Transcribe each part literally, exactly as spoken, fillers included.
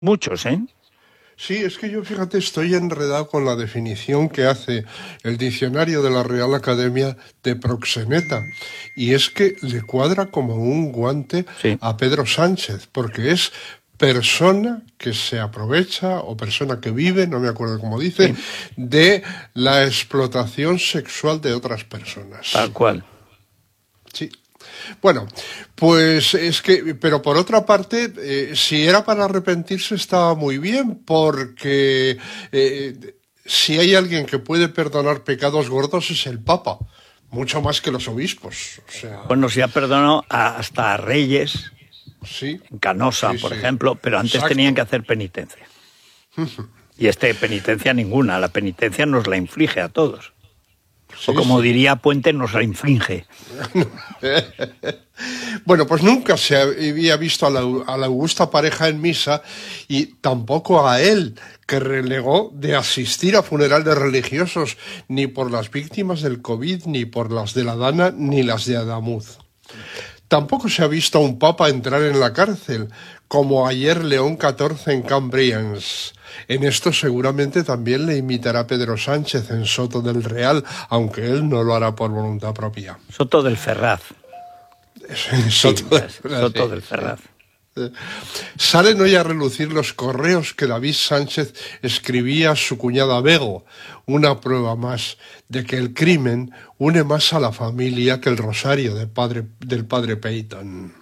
Muchos, ¿eh? Sí, es que yo, fíjate, estoy enredado con la definición que hace el diccionario de la Real Academia de proxeneta. Y es que le cuadra como un guante Sí. a Pedro Sánchez, porque es persona que se aprovecha o persona que vive, no me acuerdo cómo dice, Sí. de la explotación sexual de otras personas. Tal cual. Sí. Bueno, pues es que, pero por otra parte, eh, si era para arrepentirse estaba muy bien, porque eh, si hay alguien que puede perdonar pecados gordos es el Papa, mucho más que los obispos. O sea, Bueno, se ha perdonado a, hasta a reyes, sí, en Canosa, sí, por sí. ejemplo, pero antes Exacto. tenían que hacer penitencia. Y este penitencia ninguna, la penitencia nos la inflige a todos. Sí, O como sí. diría Puente, nos la inflige. Bueno, pues nunca se había visto a la, a la augusta pareja en misa y tampoco a él, que relegó de asistir a funerales religiosos ni por las víctimas del COVID, ni por las de la Dana, ni las de Adamuz. Tampoco se ha visto a un papa entrar en la cárcel, como ayer León catorce en Cambrians. En esto seguramente también le imitará Pedro Sánchez en Soto del Real, aunque él no lo hará por voluntad propia. Soto del Ferraz. Soto, Sí, del, Soto sí, del Ferraz. Sí. Salen hoy a relucir los correos que David Sánchez escribía a su cuñada Bego, una prueba más de que el crimen une más a la familia que el rosario de padre, del padre Peyton.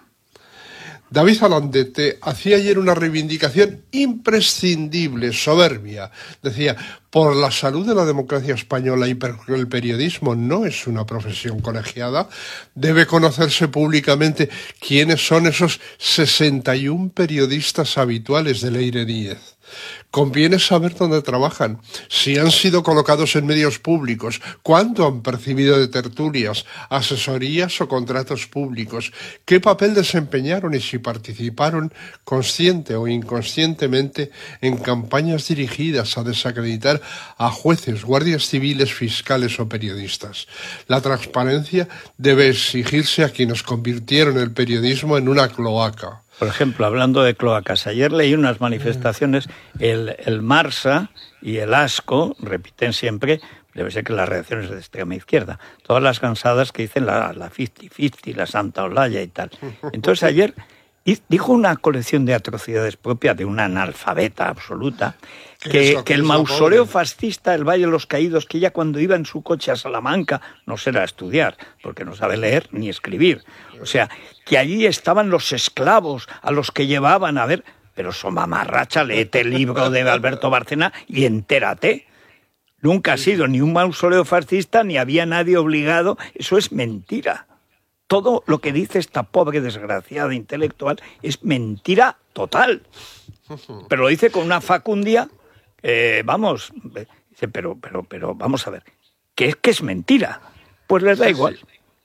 David Alandete hacía ayer una reivindicación imprescindible, soberbia. Decía, por la salud de la democracia española y porque el periodismo no es una profesión colegiada, debe conocerse públicamente quiénes son esos sesenta y un periodistas habituales de Leire Díez. Conviene saber dónde trabajan, si han sido colocados en medios públicos, cuánto han percibido de tertulias, asesorías o contratos públicos, qué papel desempeñaron y si participaron consciente o inconscientemente en campañas dirigidas a desacreditar a jueces, guardias civiles, fiscales o periodistas. La transparencia debe exigirse a quienes convirtieron el periodismo en una cloaca. Por ejemplo, hablando de cloacas, ayer leí unas manifestaciones, el, el Marsa y el ASCO repiten siempre, debe ser que las reacciones de extrema izquierda, todas las cansadas que dicen la, la cincuenta cincuenta, la Santa Olaya y tal. Entonces ayer dijo una colección de atrocidades propia de una analfabeta absoluta, que, que el mausoleo fascista, el Valle de los Caídos, que ella cuando iba en su coche a Salamanca no se era a estudiar, porque no sabe leer ni escribir. O sea, que allí estaban los esclavos a los que llevaban a ver, pero so mamarracha, léete el libro de Alberto Bárcena y entérate. Nunca ha sido ni un mausoleo fascista, ni había nadie obligado, eso es mentira. Todo lo que dice esta pobre desgraciada intelectual es mentira total. Pero lo dice con una facundia, eh, vamos, dice, pero, pero, pero, vamos a ver, ¿qué es que es mentira? Pues les da igual.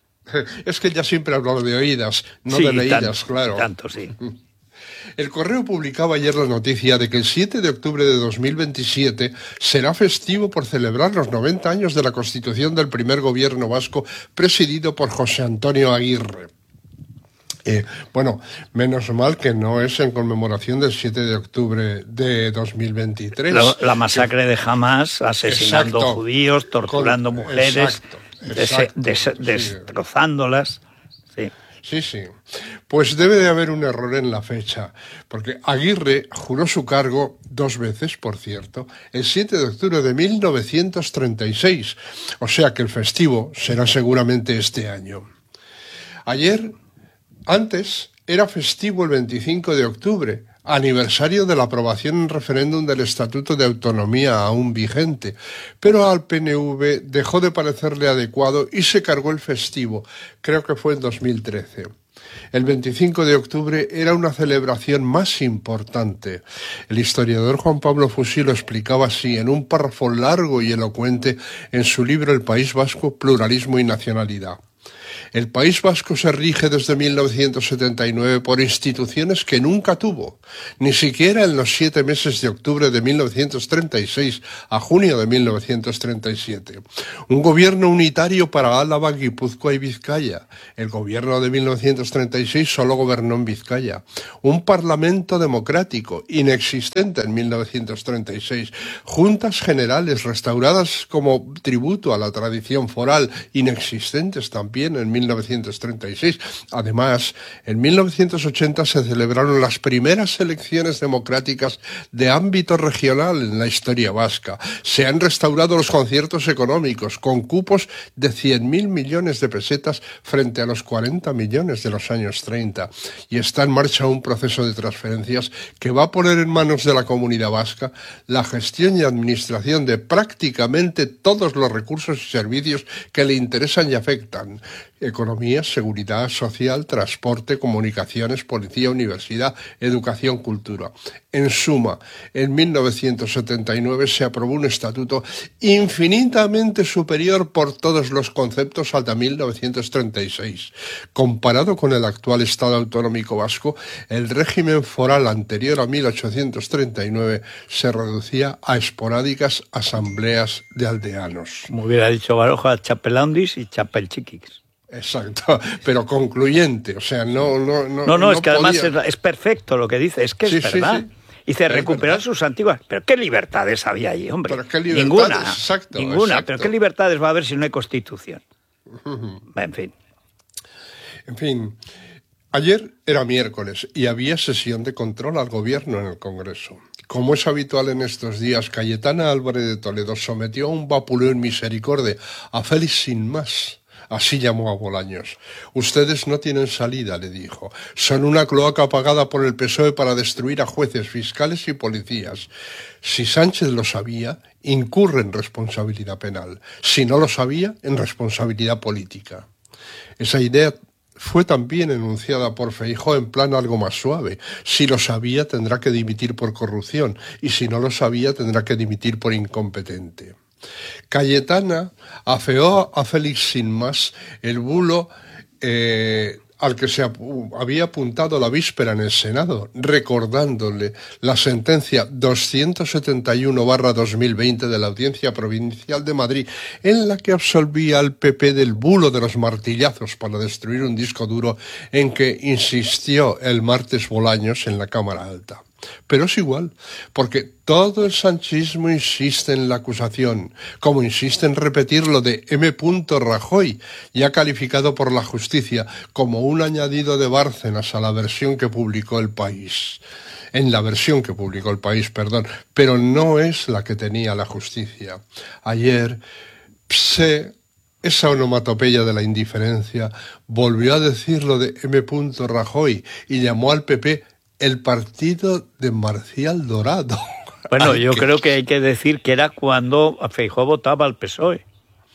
Es que ella siempre ha hablado de oídas, no sí, de leídas, tanto, claro. Tanto, sí. El Correo publicaba ayer la noticia de que el siete de octubre de dos mil veintisiete será festivo por celebrar los noventa años de la constitución del primer gobierno vasco presidido por José Antonio Aguirre. Eh, bueno, menos mal que no es en conmemoración del siete de octubre de dos mil veintitrés. La, la masacre que... de Hamas, asesinando exacto, judíos, torturando con, mujeres, exacto, exacto, des, des, sí. destrozándolas. Sí. Sí, sí. Pues debe de haber un error en la fecha, porque Aguirre juró su cargo dos veces, por cierto, el siete de octubre de mil novecientos treinta y seis, o sea que el festivo será seguramente este año. Ayer, antes, era festivo el veinticinco de octubre, aniversario de la aprobación en referéndum del Estatuto de Autonomía aún vigente, pero al P N V dejó de parecerle adecuado y se cargó el festivo, creo que fue en dos mil trece. El veinticinco de octubre era una celebración más importante. El historiador Juan Pablo Fusí lo explicaba así en un párrafo largo y elocuente en su libro El País Vasco, Pluralismo y Nacionalidad. El País Vasco se rige desde mil novecientos setenta y nueve por instituciones que nunca tuvo, ni siquiera en los siete meses de octubre de mil novecientos treinta y seis a junio de mil novecientos treinta y siete. Un gobierno unitario para Álava, Guipúzcoa y Vizcaya. El gobierno de mil novecientos treinta y seis solo gobernó en Vizcaya. Un parlamento democrático, inexistente en mil novecientos treinta y seis. Juntas generales restauradas como tributo a la tradición foral, inexistentes también en mil novecientos treinta y seis. Además, en mil novecientos ochenta se celebraron las primeras elecciones democráticas de ámbito regional en la historia vasca. Se han restaurado los conciertos económicos con cupos de cien mil millones de pesetas frente a los cuarenta millones de los años treinta. Y está en marcha un proceso de transferencias que va a poner en manos de la Comunidad Vasca la gestión y administración de prácticamente todos los recursos y servicios que le interesan y afectan: economía, seguridad social, transporte, comunicaciones, policía, universidad, educación, cultura. En suma, en mil novecientos setenta y nueve se aprobó un estatuto infinitamente superior por todos los conceptos al de mil novecientos treinta y seis. Comparado con el actual Estado autonómico vasco, el régimen foral anterior a mil ochocientos treinta y nueve se reducía a esporádicas asambleas de aldeanos. Como hubiera dicho Baroja, chapelandis y chapelchiquis. Exacto, pero concluyente, o sea, no... No, no, no, no es que podía... además es, es perfecto lo que dice, es que es sí, verdad. Sí, sí. Dice, recuperar sus antiguas... Pero ¿qué libertades había allí, hombre? Pero ¿qué libertades? Ninguna, exacto, ninguna. Exacto. Pero ¿qué libertades va a haber si no hay Constitución? Uh-huh. En fin. En fin, ayer era miércoles y había sesión de control al gobierno en el Congreso. Como es habitual en estos días, Cayetana Álvarez de Toledo sometió a un vapuleón misericordia a Félix sin más. Así llamó a Bolaños. Ustedes no tienen salida, le dijo. Son una cloaca pagada por el P S O E para destruir a jueces, fiscales y policías. Si Sánchez lo sabía, incurre en responsabilidad penal. Si no lo sabía, en responsabilidad política. Esa idea fue también enunciada por Feijóo en plan algo más suave. Si lo sabía, tendrá que dimitir por corrupción. Y si no lo sabía, tendrá que dimitir por incompetente. Cayetana afeó a Félix sin más el bulo eh, al que se ap había apuntado la víspera en el Senado, recordándole la sentencia doscientos setenta y uno barra dos mil veinte de la Audiencia Provincial de Madrid, en la que absolvía al P P del bulo de los martillazos para destruir un disco duro en que insistió el martes Bolaños en la Cámara Alta. Pero es igual, porque todo el sanchismo insiste en la acusación, como insiste en repetir lo de M. Rajoy, ya calificado por la justicia como un añadido de Bárcenas a la versión que publicó El País. En la versión que publicó El País, perdón, pero no es la que tenía la justicia. Ayer, Pse, esa onomatopeya de la indiferencia, volvió a decir lo de M. Rajoy y llamó al P P el partido de Marcial Dorado. Bueno, Ay, yo que... creo que hay que decir que era cuando Feijóo votaba al P S O E.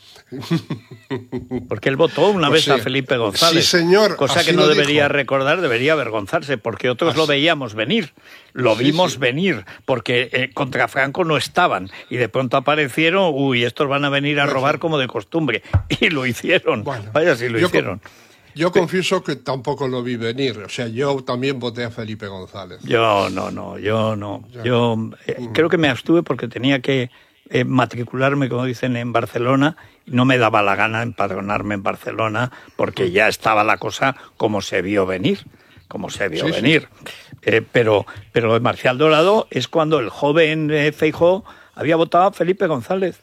Porque él votó una pues vez sí. a Felipe González. Sí, señor. Cosa que no debería dijo. recordar, debería avergonzarse, porque otros así. lo veíamos venir. Lo sí, vimos sí. venir, porque eh, contra Franco no estaban. Y de pronto aparecieron, uy, estos van a venir a robar como de costumbre. Y lo hicieron. Bueno, Vaya si lo hicieron. Con... Yo confieso que tampoco lo vi venir, o sea, yo también voté a Felipe González. Yo no, no, yo no. Yo eh, mm. creo que me abstuve porque tenía que eh, matricularme, como dicen, en Barcelona, y no me daba la gana empadronarme en Barcelona porque ya estaba la cosa como se vio venir, como se vio sí, venir. Sí. Eh, pero, pero lo de Marcial Dorado es cuando el joven eh, Feijóo había votado a Felipe González.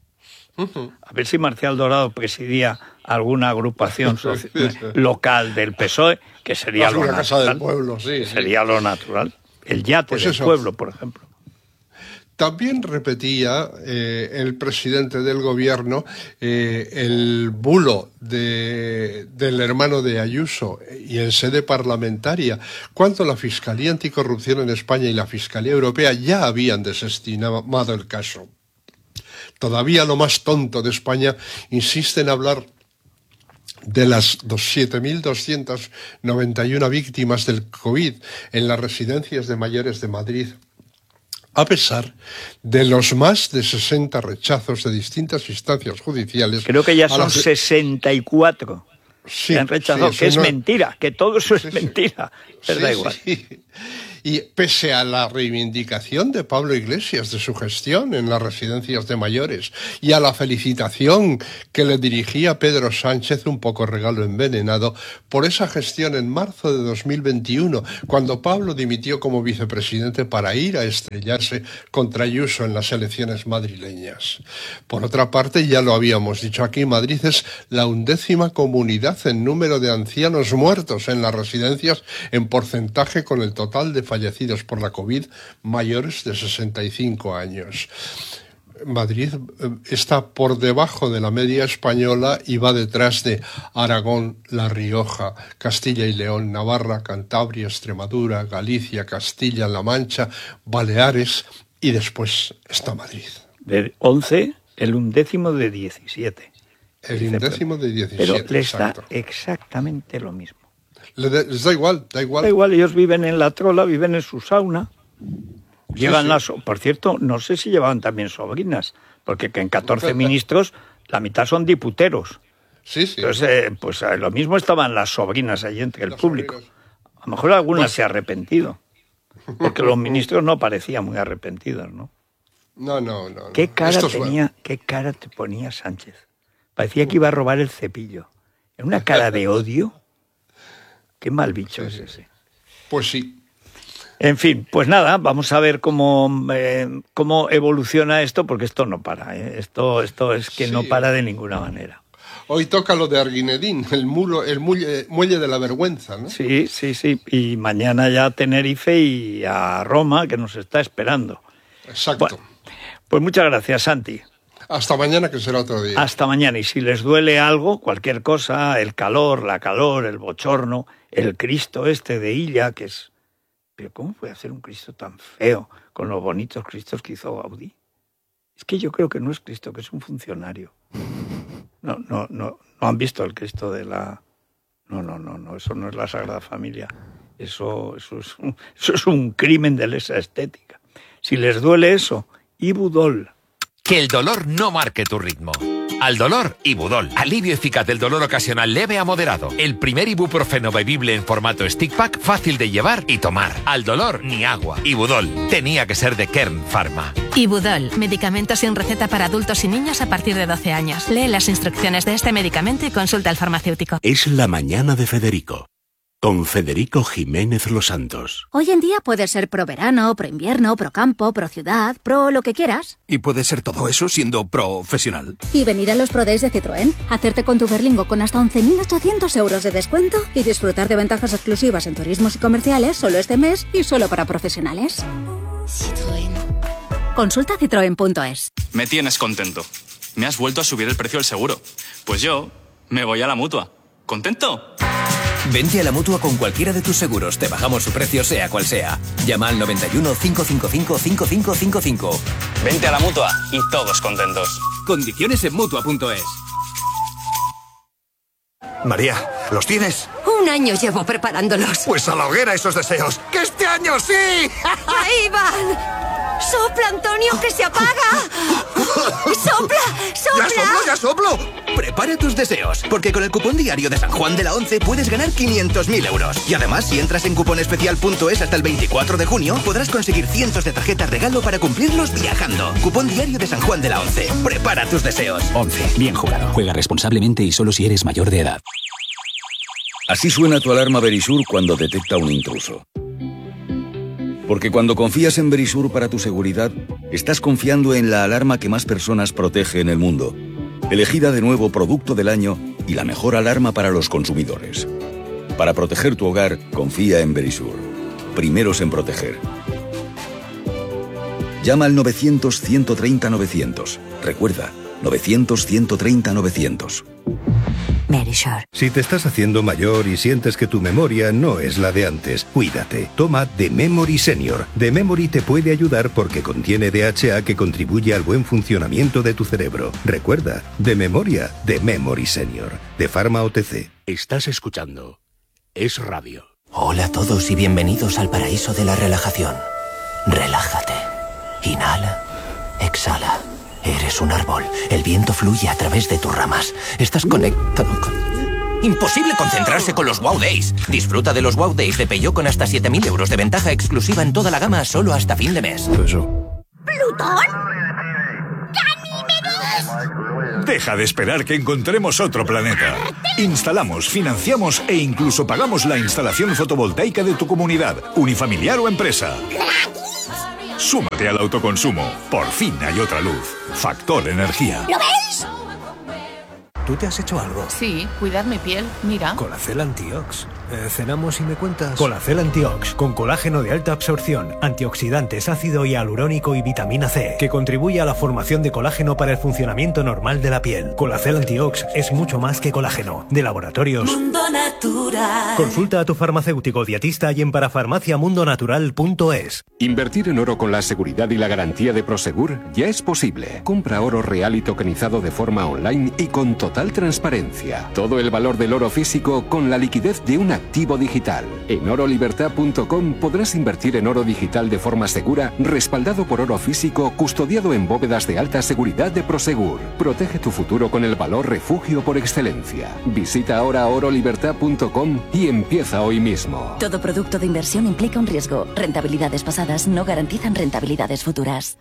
A ver si Marcial Dorado presidía alguna agrupación local del P S O E, que sería lo natural. Casa del pueblo, sí, sería sí. lo natural. El yate pues del eso. pueblo, por ejemplo. También repetía eh, el presidente del gobierno eh, el bulo de, del hermano de Ayuso y en sede parlamentaria, cuando la Fiscalía Anticorrupción en España y la Fiscalía Europea ya habían desestimado el caso. Todavía lo más tonto de España insiste en hablar de las siete mil doscientas noventa y una víctimas del COVID en las residencias de mayores de Madrid, a pesar de los más de sesenta rechazos de distintas instancias judiciales. Creo que ya son las... sesenta y cuatro. Sí, que han rechazado, sí, que es no... mentira, que todo eso es sí, mentira. Sí. Pero da igual. Sí. Y pese a la reivindicación de Pablo Iglesias de su gestión en las residencias de mayores y a la felicitación que le dirigía Pedro Sánchez, un poco regalo envenenado, por esa gestión en marzo de dos mil veintiuno, cuando Pablo dimitió como vicepresidente para ir a estrellarse contra Ayuso en las elecciones madrileñas. Por otra parte, ya lo habíamos dicho aquí, Madrid es la undécima comunidad en número de ancianos muertos en las residencias en porcentaje con el total de fallecidos por la COVID mayores de sesenta y cinco años. Madrid está por debajo de la media española y va detrás de Aragón, La Rioja, Castilla y León, Navarra, Cantabria, Extremadura, Galicia, Castilla-La Mancha, Baleares y después está Madrid. De once, el undécimo de diecisiete. El undécimo de diecisiete, pero les exacto. Da exactamente lo mismo. Les da igual, da igual. Da igual, ellos viven en la trola, viven en su sauna. Llevan sí, sí. las... Por cierto, no sé si llevaban también sobrinas, porque que en catorce ministros la mitad son diputeros. Sí, sí. Entonces, eh, pues eh, lo mismo estaban las sobrinas allí entre el las público. Sobrinas. A lo mejor alguna pues... se ha arrepentido, porque los ministros no parecían muy arrepentidos, ¿no? No, no, no. ¿Qué cara Esto tenía, suena. qué cara te ponía Sánchez? Parecía que iba a robar el cepillo. Era una cara de odio. Qué mal bicho sí, es ese. Pues sí. En fin, pues nada, vamos a ver cómo, eh, cómo evoluciona esto, porque esto no para, ¿eh? Esto, esto es que sí. no para de ninguna manera. Hoy toca lo de Arguinedín, el, mulo, el muelle, muelle de la vergüenza, ¿no? Sí, sí, sí. Y mañana ya a Tenerife y a Roma, que nos está esperando. Exacto. Bueno, pues muchas gracias, Santi. Hasta mañana, que será otro día. Hasta mañana. Y si les duele algo, cualquier cosa, el calor, la calor, el bochorno, el Cristo este de Illa, que es... Pero ¿cómo puede hacer un Cristo tan feo con los bonitos Cristos que hizo Gaudí? Es que yo creo que no es Cristo, que es un funcionario. No, no, no, no han visto el Cristo de la... No, no, no, no, eso no es la Sagrada Familia. Eso, eso, es, un, eso es un crimen de lesa estética. Si les duele eso, Ibudol. Que el dolor no marque tu ritmo. Al dolor, Ibudol. Alivio eficaz del dolor ocasional leve a moderado. El primer ibuprofeno bebible en formato stick pack, fácil de llevar y tomar. Al dolor, ni agua. Ibudol. Tenía que ser de Kern Pharma. Ibudol. Medicamento sin receta para adultos y niños a partir de doce años. Lee las instrucciones de este medicamento y consulta al farmacéutico. Es la mañana de Federico. Con Federico Jiménez Los Santos. Hoy en día puedes ser pro verano, pro invierno, pro campo, pro ciudad, pro lo que quieras. Y puedes ser todo eso siendo profesional. Y venir a los Pro Days de Citroën, hacerte con tu Berlingo con hasta once mil ochocientos euros de descuento y disfrutar de ventajas exclusivas en turismos y comerciales solo este mes y solo para profesionales. Citroën. Consulta citroen punto es. Me tienes contento. Me has vuelto a subir el precio del seguro. Pues yo me voy a la Mutua. ¿Contento? Vente a la Mutua con cualquiera de tus seguros. Te bajamos su precio sea cual sea. Llama al noventa y uno, cinco cinco cinco, cinco cinco cinco cinco. Vente a la Mutua y todos contentos. Condiciones en Mutua punto es. María, ¿los tienes? Un año llevo preparándolos. Pues a la hoguera esos deseos. ¡Que este año sí! ¡Ahí van! ¡Sopla, Antonio, que se apaga! ¡Sopla, sopla! ¡Ya soplo, ya soplo! Prepara tus deseos, porque con el cupón diario de San Juan de la Once puedes ganar quinientos mil euros. Y además, si entras en cuponespecial punto es hasta el veinticuatro de junio, podrás conseguir cientos de tarjetas regalo para cumplirlos viajando. Cupón diario de San Juan de la Once. Prepara tus deseos. Once. Bien jugado. Juega responsablemente y solo si eres mayor de edad. Así suena tu alarma Verisur cuando detecta un intruso. Porque cuando confías en Verisur para tu seguridad, estás confiando en la alarma que más personas protege en el mundo. Elegida de nuevo Producto del Año y la mejor alarma para los consumidores. Para proteger tu hogar, confía en Verisur. Primeros en proteger. Llama al novecientos, ciento treinta, novecientos. Recuerda, novecientos, ciento treinta, novecientos. Verisur. Si te estás haciendo mayor y sientes que tu memoria no es la de antes, cuídate. Toma The Memory Senior. The Memory te puede ayudar porque contiene D H A que contribuye al buen funcionamiento de tu cerebro. Recuerda, de memoria, The Memory Senior. De Pharma O T C. Estás escuchando Es Radio. Hola a todos y bienvenidos al paraíso de la relajación. Relájate. Inhala. Exhala. Eres un árbol. El viento fluye a través de tus ramas. Estás conectado con... Imposible concentrarse con los Wow Days. Disfruta de los Wow Days de Peugeot con hasta siete mil euros de ventaja exclusiva en toda la gama solo hasta fin de mes. ¿Plutón? Deja de esperar que encontremos otro planeta. Instalamos, financiamos e incluso pagamos la instalación fotovoltaica de tu comunidad, unifamiliar o empresa. Súmate al autoconsumo. Por fin hay otra luz. Factor Energía. ¿Lo veis? ¿Tú te has hecho algo? Sí, cuidar mi piel, mira. Colacel Antiox. Eh, cenamos y me cuentas. Colacel Antiox, con colágeno de alta absorción, antioxidantes, ácido hialurónico y vitamina C, que contribuye a la formación de colágeno para el funcionamiento normal de la piel. Colacel Antiox es mucho más que colágeno. De Laboratorios Mundo Natural. Consulta a tu farmacéutico dietista y en parafarmacia mundo natural punto es. Invertir en oro con la seguridad y la garantía de Prosegur ya es posible. Compra oro real y tokenizado de forma online y con total transparencia. Todo el valor del oro físico con la liquidez de un activo digital. En oro libertad punto com podrás invertir en oro digital de forma segura, respaldado por oro físico, custodiado en bóvedas de alta seguridad de Prosegur. Protege tu futuro con el valor refugio por excelencia. Visita ahora oro libertad punto com y empieza hoy mismo. Todo producto de inversión implica un riesgo. Rentabilidades pasadas no garantizan rentabilidades futuras.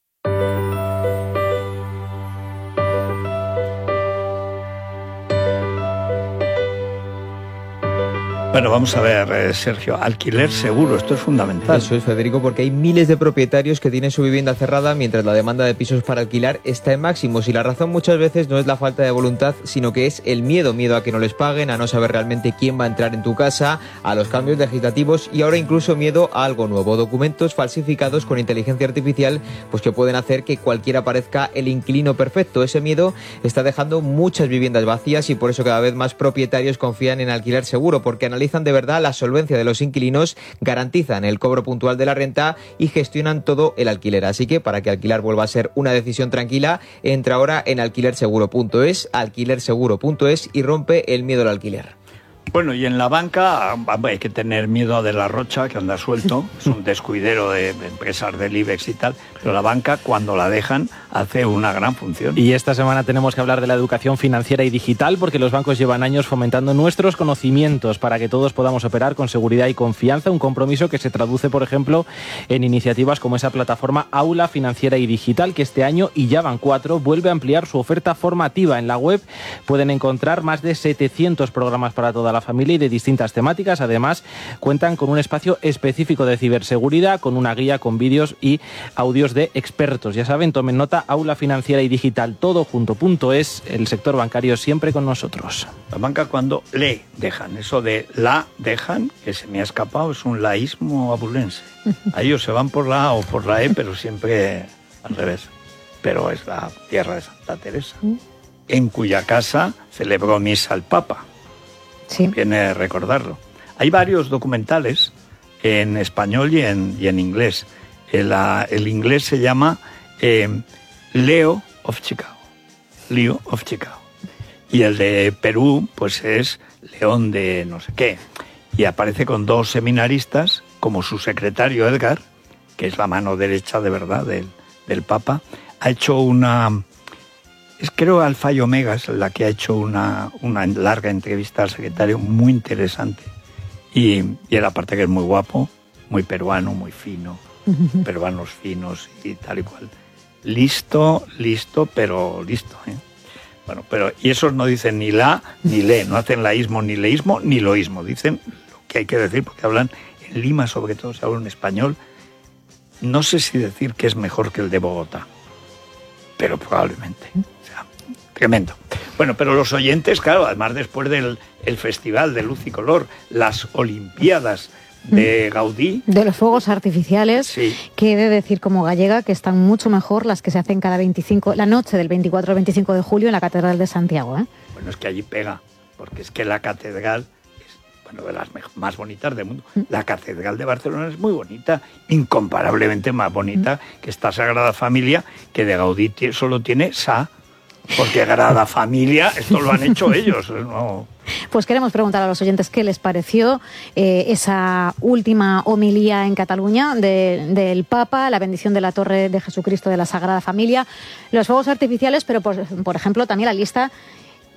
Bueno, vamos a ver, eh, Sergio, alquiler seguro, esto es fundamental. Eso es, Federico, porque hay miles de propietarios que tienen su vivienda cerrada mientras la demanda de pisos para alquilar está en máximos, y la razón muchas veces no es la falta de voluntad, sino que es el miedo, miedo a que no les paguen, a no saber realmente quién va a entrar en tu casa, a los cambios legislativos y ahora incluso miedo a algo nuevo, documentos falsificados con inteligencia artificial, pues que pueden hacer que cualquiera parezca el inquilino perfecto. Ese miedo está dejando muchas viviendas vacías y por eso cada vez más propietarios confían en alquiler seguro, porque analizan de verdad la solvencia de los inquilinos, garantizan el cobro puntual de la renta y gestionan todo el alquiler. Así que para que alquilar vuelva a ser una decisión tranquila, entra ahora en alquiler seguro punto es, alquiler seguro punto es y rompe el miedo al alquiler. Bueno, y en la banca hay que tener miedo de la Rocha, que anda suelto, es un descuidero de empresas del IBEX y tal, pero la banca, cuando la dejan, hace una gran función. Y esta semana tenemos que hablar de la educación financiera y digital, porque los bancos llevan años fomentando nuestros conocimientos para que todos podamos operar con seguridad y confianza, un compromiso que se traduce, por ejemplo, en iniciativas como esa plataforma Aula Financiera y Digital, que este año, y ya van cuatro, vuelve a ampliar su oferta formativa. En la web pueden encontrar más de setecientos programas para toda la familia y de distintas temáticas. Además, cuentan con un espacio específico de ciberseguridad, con una guía con vídeos y audios de expertos. Ya saben, tomen nota, Aula Financiera y Digital, todo junto punto es, el sector bancario siempre con nosotros. La banca cuando le dejan, eso de la dejan, que se me ha escapado, es un laísmo abulense. A ellos se van por la A o por la E, pero siempre al revés. Pero es la tierra de Santa Teresa, en cuya casa celebró misa el Papa. Sí. Viene recordarlo. Hay varios documentales en español y en, y en inglés. El, el inglés se llama eh, Leo of Chicago. Leo of Chicago. Y el de Perú, pues es León de no sé qué. Y aparece con dos seminaristas, como su secretario Edgar, que es la mano derecha de verdad del, del Papa. Ha hecho una... Es, creo Alfa y Omega es la que ha hecho una, una larga entrevista al secretario, muy interesante. Y, y él, aparte que es muy guapo, muy peruano, muy fino, peruanos finos y tal y cual. Listo, listo, pero listo, ¿eh? Bueno, pero y esos no dicen ni la ni le, no hacen laísmo, ni leísmo, ni loísmo. Dicen lo que hay que decir, porque hablan en Lima, sobre todo, se habla en español. No sé si decir que es mejor que el de Bogotá, pero probablemente. Tremendo. Bueno, pero los oyentes, claro, además después del el Festival de Luz y Color, las Olimpiadas de Gaudí. De los fuegos artificiales, sí. Que he de decir como gallega que están mucho mejor las que se hacen cada veinticinco, la noche del veinticuatro al veinticinco de julio en la Catedral de Santiago, ¿eh? Bueno, es que allí pega, porque es que la catedral es, bueno, de las más bonitas del mundo. ¿Mm? La Catedral de Barcelona es muy bonita, incomparablemente más bonita ¿Mm? que esta Sagrada Familia, que de Gaudí solo tiene Sa. Porque Sagrada Familia, esto lo han hecho ellos, ¿no? Pues queremos preguntar a los oyentes qué les pareció eh, esa última homilía en Cataluña de, del Papa, la bendición de la Torre de Jesucristo de la Sagrada Familia, los fuegos artificiales, pero por, por ejemplo también la lista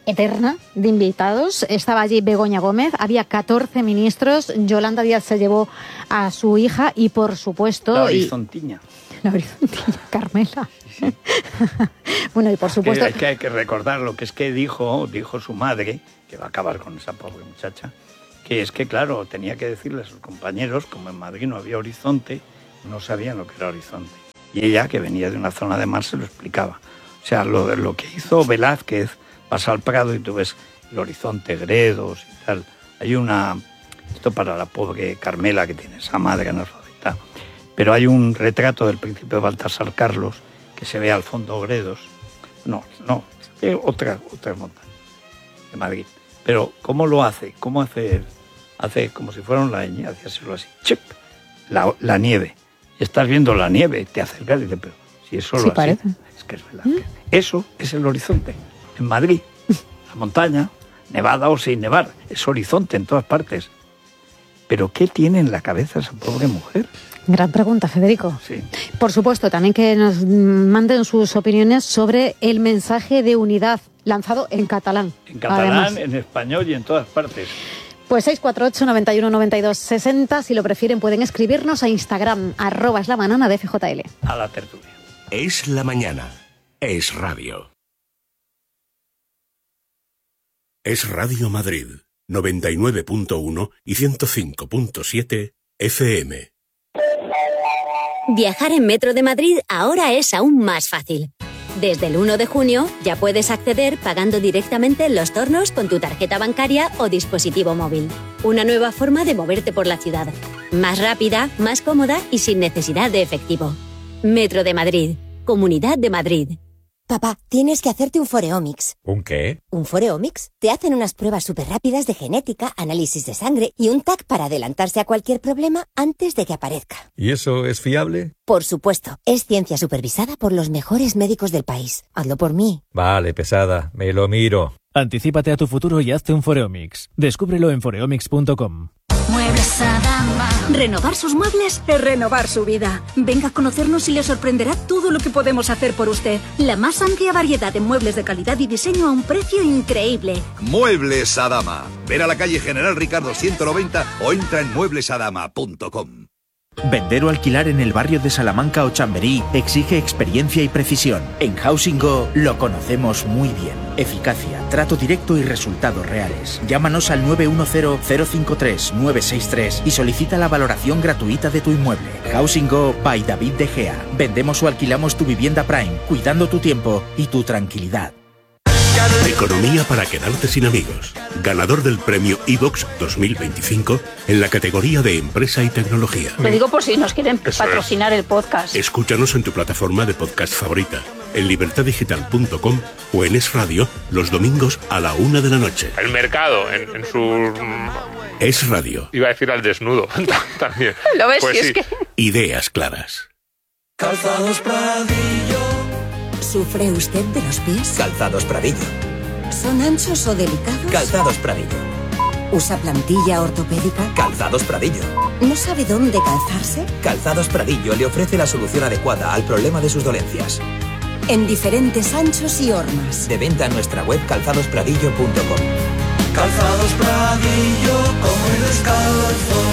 eterna de invitados. Estaba allí Begoña Gómez, había catorce ministros, Yolanda Díaz se llevó a su hija y, por supuesto... La horizontiña. Y, la horizontiña, Carmela. Sí. Bueno, y por supuesto... Es que hay que recordar lo que es que dijo, dijo su madre, que va a acabar con esa pobre muchacha, que es que, claro, tenía que decirle a sus compañeros, como en Madrid no había horizonte, no sabían lo que era horizonte. Y ella, que venía de una zona de mar, se lo explicaba. O sea, lo, lo que hizo Velázquez, vas al Prado y tú ves el horizonte, Gredos y tal. Hay una... Esto para la pobre Carmela, que tiene esa madre analfabeta. Pero hay un retrato del príncipe Baltasar Carlos, que se ve al fondo Gredos. No, no, se ve otra, otra montaña de Madrid. Pero, ¿cómo lo hace? ¿Cómo hace? Hace como si fuera una leña, hace hacerlo así. ¡Chip! La, la nieve. Y estás viendo la nieve, te acercas y dices, pero si es solo sí, así. Parece. Es que es verdad. ¿Mm? Eso es el horizonte. En Madrid, la montaña, nevada o sin nevar, es horizonte en todas partes. ¿Pero qué tiene en la cabeza esa pobre mujer? Gran pregunta, Federico. Sí. Por supuesto, también que nos manden sus opiniones sobre el mensaje de unidad lanzado en catalán. En catalán, además. En español y en todas partes. Pues seis cuatro ocho, noventa y uno, noventa y dos, sesenta. Si lo prefieren, pueden escribirnos a Instagram, arroba es la banana de F J L. A la tertulia. Es la mañana. Es radio. Es Radio Madrid, noventa y nueve punto uno y ciento cinco punto siete F M. Viajar en Metro de Madrid ahora es aún más fácil. Desde el uno de junio ya puedes acceder pagando directamente en los tornos con tu tarjeta bancaria o dispositivo móvil. Una nueva forma de moverte por la ciudad. Más rápida, más cómoda y sin necesidad de efectivo. Metro de Madrid. Comunidad de Madrid. Papá, tienes que hacerte un Foreomics. ¿Un qué? ¿Un Foreomics? Te hacen unas pruebas súper rápidas de genética, análisis de sangre y un tag para adelantarse a cualquier problema antes de que aparezca. ¿Y eso es fiable? Por supuesto. Es ciencia supervisada por los mejores médicos del país. Hazlo por mí. Vale, pesada. Me lo miro. Anticípate a tu futuro y hazte un Foreomics. Descúbrelo en foreomics punto com. Muebles Adama. Renovar sus muebles es renovar su vida. Venga a conocernos y le sorprenderá todo lo que podemos hacer por usted. La más amplia variedad de muebles de calidad y diseño a un precio increíble. Muebles Adama. Ven a la calle General Ricardo ciento noventa o entra en muebles adama punto com. Vender o alquilar en el barrio de Salamanca o Chamberí exige experiencia y precisión. En Housing Go lo conocemos muy bien. Eficacia, trato directo y resultados reales. Llámanos al nueve uno cero, cero cinco tres, nueve seis tres y solicita la valoración gratuita de tu inmueble. Housing Go by David De Gea. Vendemos o alquilamos tu vivienda Prime, cuidando tu tiempo y tu tranquilidad. Economía para quedarte sin amigos. Ganador del premio iVox dos mil veinticinco en la categoría de empresa y tecnología. Lo digo por si nos quieren patrocinar el podcast. Escúchanos en tu plataforma de podcast favorita, en libertad digital punto com o en Es Radio los domingos a la una de la noche. El mercado en, en su... Es Radio. Iba a decir al desnudo también. ¿Lo ves? Pues si sí. es que... Ideas claras. Calzados Pradillo. ¿Sufre usted de los pies? Calzados Pradillo. ¿Son anchos o delicados? Calzados Pradillo. ¿Usa plantilla ortopédica? Calzados Pradillo. ¿No sabe dónde calzarse? Calzados Pradillo le ofrece la solución adecuada al problema de sus dolencias. En diferentes anchos y hormas. De venta en nuestra web calzados pradillo punto com. Calzados Pradillo, como el descalzo.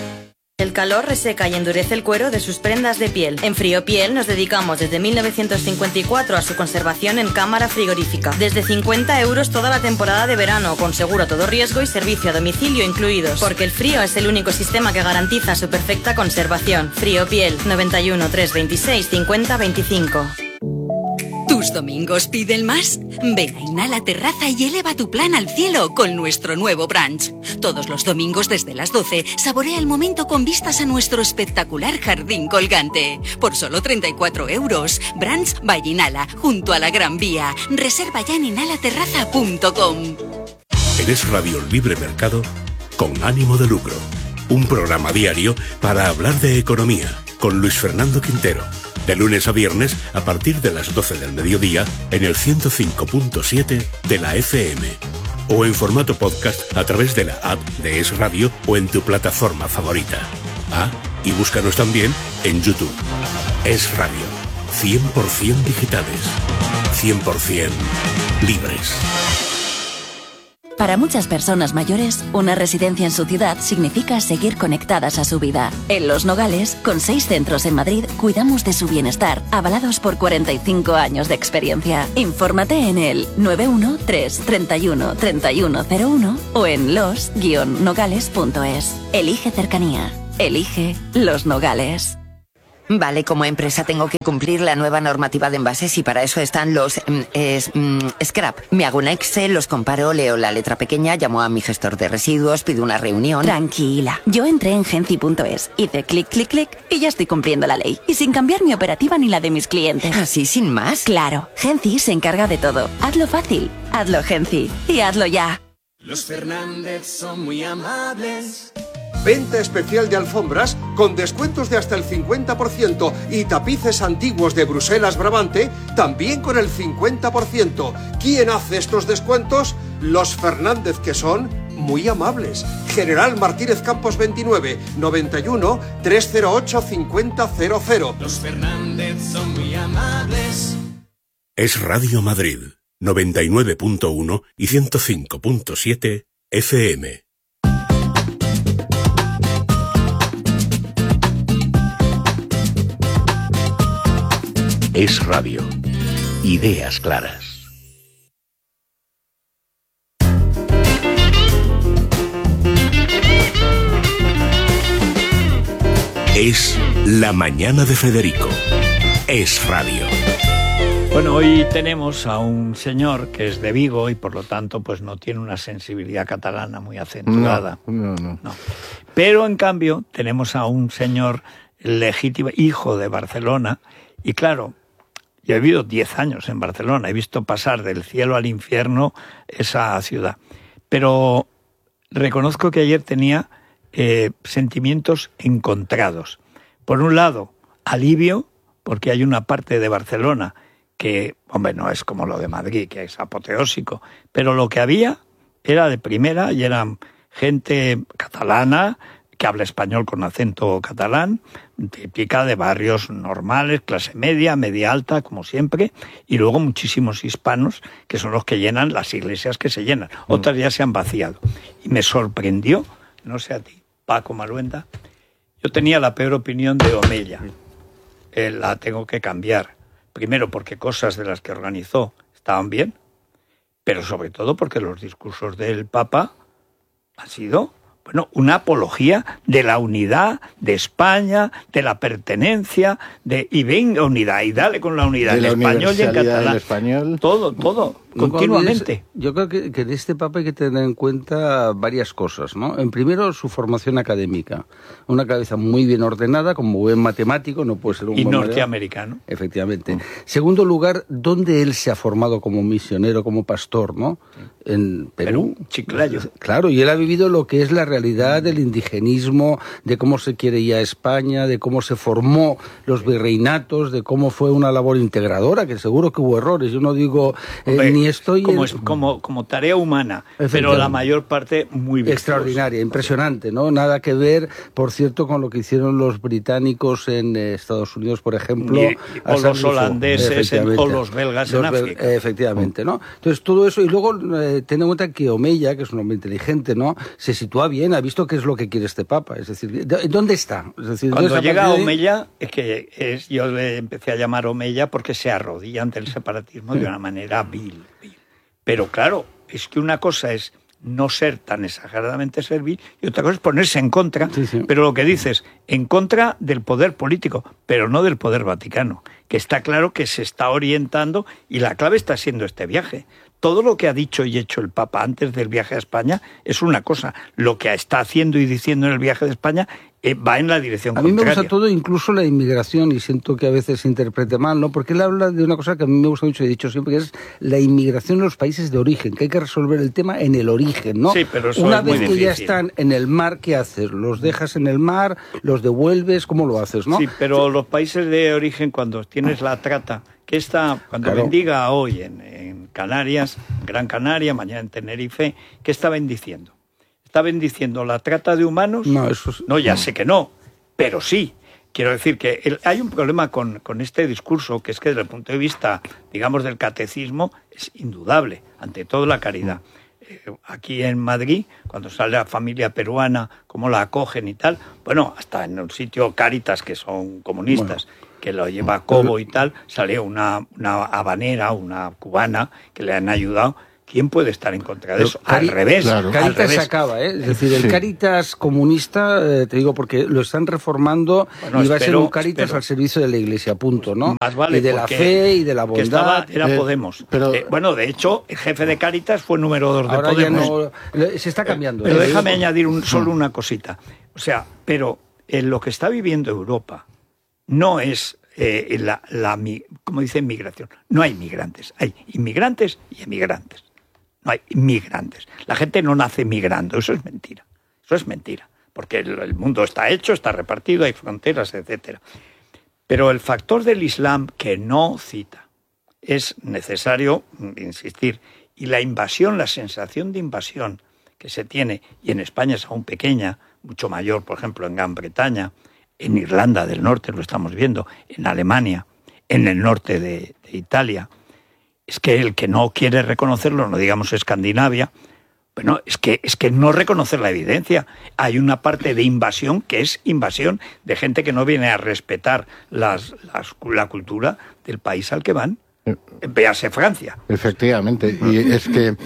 El calor reseca y endurece el cuero de sus prendas de piel. En Friopiel nos dedicamos desde mil novecientos cincuenta y cuatro a su conservación en cámara frigorífica. Desde cincuenta euros toda la temporada de verano, con seguro a todo riesgo y servicio a domicilio incluidos. Porque el frío es el único sistema que garantiza su perfecta conservación. Friopiel, noventa y uno, trescientos veintiséis, cincuenta veinticinco. ¿Tus domingos piden más? Ven a Inhala Terraza y eleva tu plan al cielo con nuestro nuevo brunch. Todos los domingos desde las doce, saborea el momento con vistas a nuestro espectacular jardín colgante. Por solo treinta y cuatro euros. Brunch by Inhala, junto a la Gran Vía. Reserva ya en inhala terraza punto com. Eres Radio Libre Mercado con ánimo de lucro. Un programa diario para hablar de economía con Luis Fernando Quintero. De lunes a viernes a partir de las doce del mediodía en el ciento cinco punto siete de la F M. O en formato podcast a través de la app de Es Radio o en tu plataforma favorita. Ah, y búscanos también en YouTube. Es Radio. cien por ciento digitales. cien por ciento libres. Para muchas personas mayores, una residencia en su ciudad significa seguir conectadas a su vida. En Los Nogales, con seis centros en Madrid, cuidamos de su bienestar, avalados por cuarenta y cinco años de experiencia. Infórmate en el nueve uno tres, treinta y uno, treinta y uno cero uno o en los guion nogales punto es. Elige cercanía. Elige Los Nogales. Vale, como empresa tengo que cumplir la nueva normativa de envases y para eso están los mm, es, mm, scrap. Me hago un Excel, los comparo, leo la letra pequeña, llamo a mi gestor de residuos, pido una reunión. Tranquila, yo entré en genci punto es, hice clic, clic, clic y ya estoy cumpliendo la ley. Y sin cambiar mi operativa ni la de mis clientes. ¿Así, sin más? Claro, Genci se encarga de todo. Hazlo fácil, hazlo Genci y hazlo ya. Los Fernández son muy amables. Venta especial de alfombras con descuentos de hasta el cincuenta por ciento y tapices antiguos de Bruselas Brabante también con el cincuenta por ciento. ¿Quién hace estos descuentos? Los Fernández, que son muy amables. General Martínez Campos veintinueve, noventa y uno, trescientos ocho, cincuenta cero cero. Los Fernández son muy amables. Es Radio Madrid, noventa y nueve punto uno y ciento cinco punto siete F M. Es Radio. Ideas claras. Es La Mañana de Federico. Es Radio. Bueno, hoy tenemos a un señor que es de Vigo y por lo tanto pues no tiene una sensibilidad catalana muy acentuada. No, no, no. No. Pero en cambio tenemos a un señor legítimo, hijo de Barcelona, y claro, yo he vivido diez años en Barcelona, he visto pasar del cielo al infierno esa ciudad. Pero reconozco que ayer tenía eh, sentimientos encontrados. Por un lado, alivio, porque hay una parte de Barcelona que, hombre, no es como lo de Madrid, que es apoteósico, pero lo que había era de primera y eran gente catalana, que habla español con acento catalán, típica de barrios normales, clase media, media alta, como siempre, y luego muchísimos hispanos, que son los que llenan las iglesias que se llenan. Otras ya se han vaciado. Y me sorprendió, no sé a ti, Paco Maluenda, yo tenía la peor opinión de Omeya. Eh, la tengo que cambiar. Primero porque cosas de las que organizó estaban bien, pero sobre todo porque los discursos del Papa han sido... Bueno, una apología de la unidad de España, de la pertenencia, de y venga unidad, y dale con la unidad de en la español y en catalán. Español. Todo, todo, No continuamente. olvides, yo creo que, que de este Papa hay que tener en cuenta varias cosas, ¿no? En primero, su formación académica. Una cabeza muy bien ordenada, como buen matemático, no puede ser un y buen norteamericano. Mayor. Efectivamente. Mm. Segundo lugar, ¿dónde él se ha formado como misionero, como pastor, ¿no? En Perú. Perú, Chiclayo. Claro, y él ha vivido lo que es la realidad del indigenismo, de cómo se quiere ir a España, de cómo se formó los virreinatos, de cómo fue una labor integradora, que seguro que hubo errores. Yo no digo eh, Hombre, ni estoy... Como, en... como, como tarea humana, pero la mayor parte muy bien. Extraordinaria, impresionante, ¿no? Nada que ver, por cierto, con lo que hicieron los británicos en eh, Estados Unidos, por ejemplo. Y, o los holandeses en, o los belgas los en África. Be efectivamente, ¿no? Entonces, todo eso, y luego eh, ten en cuenta que Omeya, que es un hombre inteligente, ¿no? Se sitúa bien, ha visto qué es lo que quiere este Papa. Es decir, ¿dónde está? Es decir, cuando llega Omeya, es que es, yo le empecé a llamar Omeya porque se arrodilla ante el separatismo sí. de una manera vil, vil. Pero claro, es que una cosa es no ser tan exageradamente servil y otra cosa es ponerse en contra, sí, sí. pero lo que dices, en contra del poder político, pero no del poder vaticano, que está claro que se está orientando y la clave está siendo este viaje. Todo lo que ha dicho y hecho el Papa antes del viaje a España es una cosa. Lo que está haciendo y diciendo en el viaje de España eh, va en la dirección a contraria. A mí me gusta todo, incluso la inmigración, y siento que a veces se interprete mal, ¿no? Porque él habla de una cosa que a mí me gusta mucho y he dicho siempre, que es la inmigración en los países de origen, que hay que resolver el tema en el origen, ¿no? Sí, pero eso Una es muy vez que difícil. Ya están en el mar, ¿qué haces? ¿Los dejas en el mar? ¿Los devuelves? ¿Cómo lo haces, no? Sí, pero sí. los países de origen, cuando tienes la trata... que está, cuando claro. bendiga hoy en, en Canarias, Gran Canaria, mañana en Tenerife, ¿qué está bendiciendo? ¿Está bendiciendo la trata de humanos? No, eso es... No, ya no. sé que no, pero sí. Quiero decir que el, hay un problema con, con este discurso, que es que desde el punto de vista, digamos, del catecismo, es indudable, ante todo la caridad. aquí en Madrid, cuando sale la familia peruana, cómo la acogen y tal, bueno, hasta en un sitio Cáritas, que son comunistas, bueno, que lo lleva Cobo y tal, sale una, una habanera, una cubana, que le han ayudado. ¿Quién puede estar en contra de eso? Cari- al revés. Claro. Al Cáritas revés. se acaba, ¿eh? Es decir, el sí. Cáritas comunista, eh, te digo, porque lo están reformando bueno, y va espero, a ser un Cáritas espero. al servicio de la Iglesia, punto, ¿no? Más vale, y de la fe y de la bondad. Que estaba, era eh, Podemos. Pero, eh, bueno, de hecho, el jefe de Cáritas fue número dos de ahora Podemos. Ya no, se está cambiando. Pero eh, déjame digo, añadir un, solo una cosita. O sea, pero en lo que está viviendo Europa no es... Eh, la, la, como dice inmigración, no hay migrantes, hay inmigrantes y emigrantes, no hay inmigrantes. La gente no nace migrando, eso es mentira, eso es mentira, porque el, el mundo está hecho, está repartido, hay fronteras, etcétera. Pero el factor del Islam que no cita es necesario insistir, y la invasión, la sensación de invasión que se tiene, y en España es aún pequeña, mucho mayor, por ejemplo, en Gran Bretaña, en Irlanda del Norte lo estamos viendo, en Alemania, en el norte de, de Italia. Es que el que no quiere reconocerlo, no digamos Escandinavia, bueno, es que, es que no reconocer la evidencia. Hay una parte de invasión que es invasión de gente que no viene a respetar las, las, la cultura del país al que van. Véase Francia. Efectivamente, y es que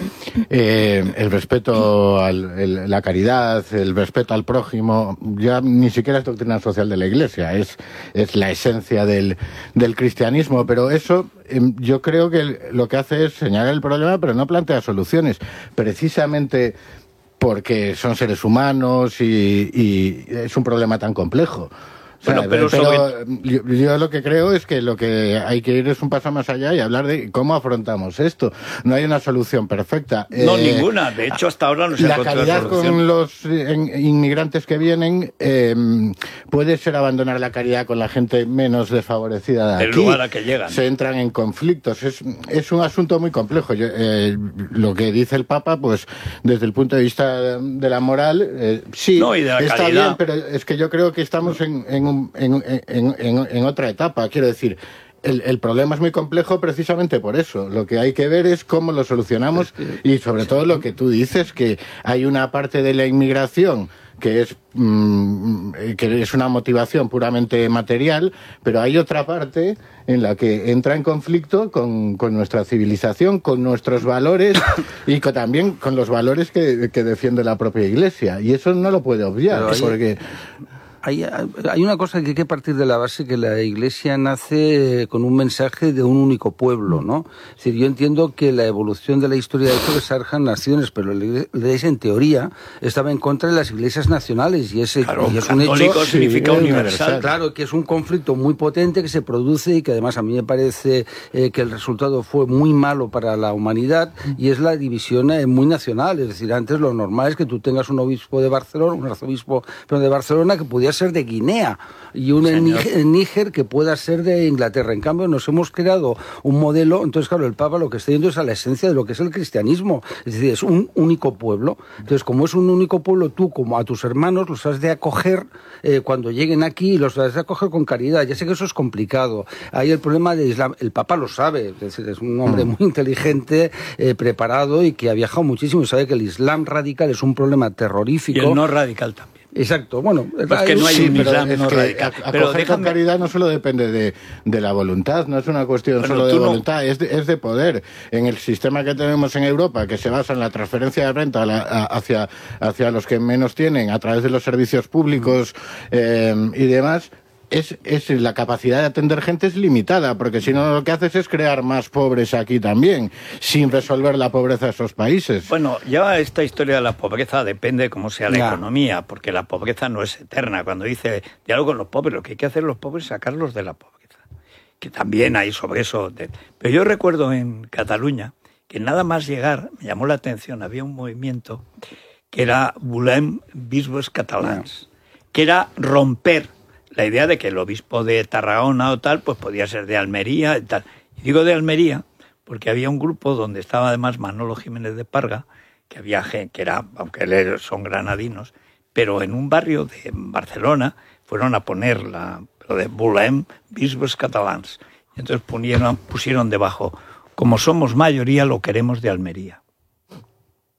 eh, el respeto a la caridad, el respeto al prójimo, ya ni siquiera es doctrina social de la Iglesia, es, es la esencia del, del cristianismo, pero eso eh, yo creo que lo que hace es señalar el problema, pero no plantea soluciones, precisamente porque son seres humanos y, y es un problema tan complejo. O sea, bueno, pero, pero sobre... yo, yo lo que creo es que lo que hay que ir es un paso más allá y hablar de cómo afrontamos esto. No hay una solución perfecta. No, eh, ninguna. De hecho, hasta ahora no se ha encontrado solución. La caridad con los eh, inmigrantes que vienen eh, puede ser abandonar la caridad con la gente menos desfavorecida de el aquí. lugar a que llegan. Se entran en conflictos. Es, es un asunto muy complejo. Yo, eh, lo que dice el Papa, pues desde el punto de vista de la moral, eh, sí, no, y de la está calidad. bien, pero es que yo creo que estamos en, en En, en, en, en otra etapa, quiero decir, el, el problema es muy complejo precisamente por eso. Lo que hay que ver es cómo lo solucionamos y sobre todo lo que tú dices, que hay una parte de la inmigración que es mmm, que es una motivación puramente material, pero hay otra parte en la que entra en conflicto con, con nuestra civilización, con nuestros valores y con, también con los valores que, que defiende la propia Iglesia, y eso no lo puede obviar, hay... porque... Hay, hay una cosa que hay que partir de la base, que la Iglesia nace con un mensaje de un único pueblo, ¿no? Es decir, yo entiendo que la evolución de la historia ha hecho que surjan naciones, pero la Iglesia, en teoría, estaba en contra de las iglesias nacionales, y ese claro, y es un hecho significa sí, universal. Claro, que es un conflicto muy potente que se produce y que además a mí me parece eh, que el resultado fue muy malo para la humanidad, y es la división eh, muy nacional. Es decir, antes lo normal es que tú tengas un obispo de Barcelona, un arzobispo pero de Barcelona, que pudiera ser de Guinea, y un en Níger que pueda ser de Inglaterra. En cambio, nos hemos creado un modelo. Entonces, claro, el Papa lo que está yendo es a la esencia de lo que es el cristianismo. Es decir, es un único pueblo. Entonces, como es un único pueblo, tú, como a tus hermanos, los has de acoger eh, cuando lleguen aquí, y los has de acoger con caridad. Ya sé que eso es complicado. Hay el problema de Islam. El Papa lo sabe. Es decir, es un hombre muy inteligente, eh, preparado, y que ha viajado muchísimo y sabe que el Islam radical es un problema terrorífico. Y el no radical también. Exacto, bueno, pues que no hay sí, un pero Islam es no que radical. A, pero acoger déjame... con caridad no solo depende de, de la voluntad, no es una cuestión bueno, solo de no... voluntad, es de, es de poder. En el sistema que tenemos en Europa, que se basa en la transferencia de renta a la, a, hacia, hacia los que menos tienen, a través de los servicios públicos eh, y demás, Es, es la capacidad de atender gente es limitada, porque si no lo que haces es crear más pobres aquí también, sin resolver la pobreza de esos países. Bueno, ya esta historia de la pobreza depende de cómo sea la ya. economía, porque la pobreza no es eterna. Cuando dice diálogo con los pobres, lo que hay que hacer los pobres es sacarlos de la pobreza, que también hay sobre eso. De... Pero yo recuerdo en Cataluña que nada más llegar, me llamó la atención, había un movimiento que era Volem Bisbes Catalans, que era romper la idea de que el obispo de Tarragona o tal, pues podía ser de Almería y tal. Y digo de Almería porque había un grupo donde estaba además Manolo Jiménez de Parga, que había gente, que era, aunque son granadinos, pero en un barrio de Barcelona fueron a poner la, lo de Volem Bisbes Catalans. Y entonces pusieron, pusieron debajo, como somos mayoría, lo queremos de Almería.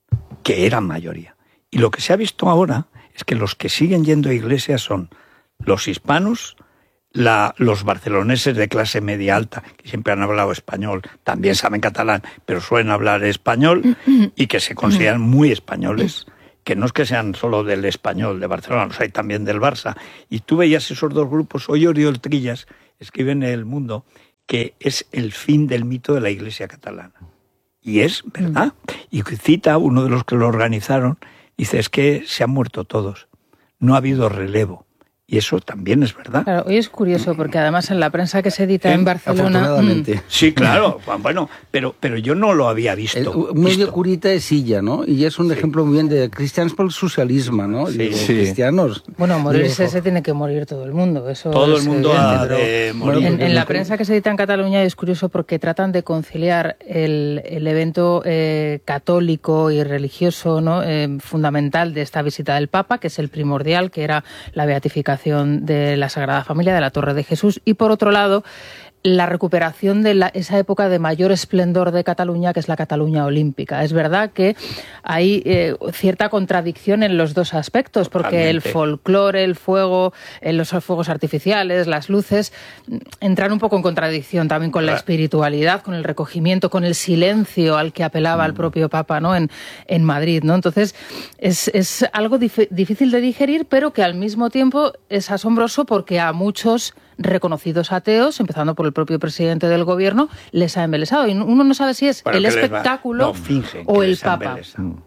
que eran mayoría. Y lo que se ha visto ahora es que los que siguen yendo a iglesias son los hispanos, la, los barceloneses de clase media alta, que siempre han hablado español, también saben catalán, pero suelen hablar español y que se consideran muy españoles, que no es que sean solo del español de Barcelona, los hay también del Barça. Y tú veías esos dos grupos. Hoy Oriol Trillas escribe en El Mundo que es el fin del mito de la Iglesia catalana. Y es verdad. Y cita a uno de los que lo organizaron, dice, es que se han muerto todos, no ha habido relevo. Y eso también es verdad. Claro, hoy es curioso porque además en la prensa que se edita ¿Eh? en Barcelona... Afortunadamente. Sí, claro, bueno, pero, pero yo no lo había visto. El medio curita es Illa, ¿no? Y es un sí. ejemplo muy bien de cristianos por el socialismo, ¿no? Sí, digo, sí. cristianos. Bueno, morirse se tiene que morir todo el mundo. Eso todo es el mundo evidente, ha de morir. En, en la prensa que se edita en Cataluña es curioso porque tratan de conciliar el, el evento eh, católico y religioso, ¿no? eh, fundamental de esta visita del Papa, que es el primordial, que era la beatificación de la Sagrada Familia, de la Torre de Jesús, y por otro lado la recuperación de la, esa época de mayor esplendor de Cataluña, que es la Cataluña olímpica. Es verdad que hay eh, cierta contradicción en los dos aspectos, porque Totalmente. el folclore, el fuego, eh, los fuegos artificiales, las luces, entran un poco en contradicción también con la espiritualidad, con el recogimiento, con el silencio al que apelaba mm. el propio Papa, ¿no? en, en Madrid, ¿no? Entonces, es, es algo dif- difícil de digerir, pero que al mismo tiempo es asombroso porque a muchos reconocidos ateos, empezando por el propio presidente del gobierno, les ha embelesado. Y uno no sabe si es bueno, el espectáculo no, fingen o el Papa.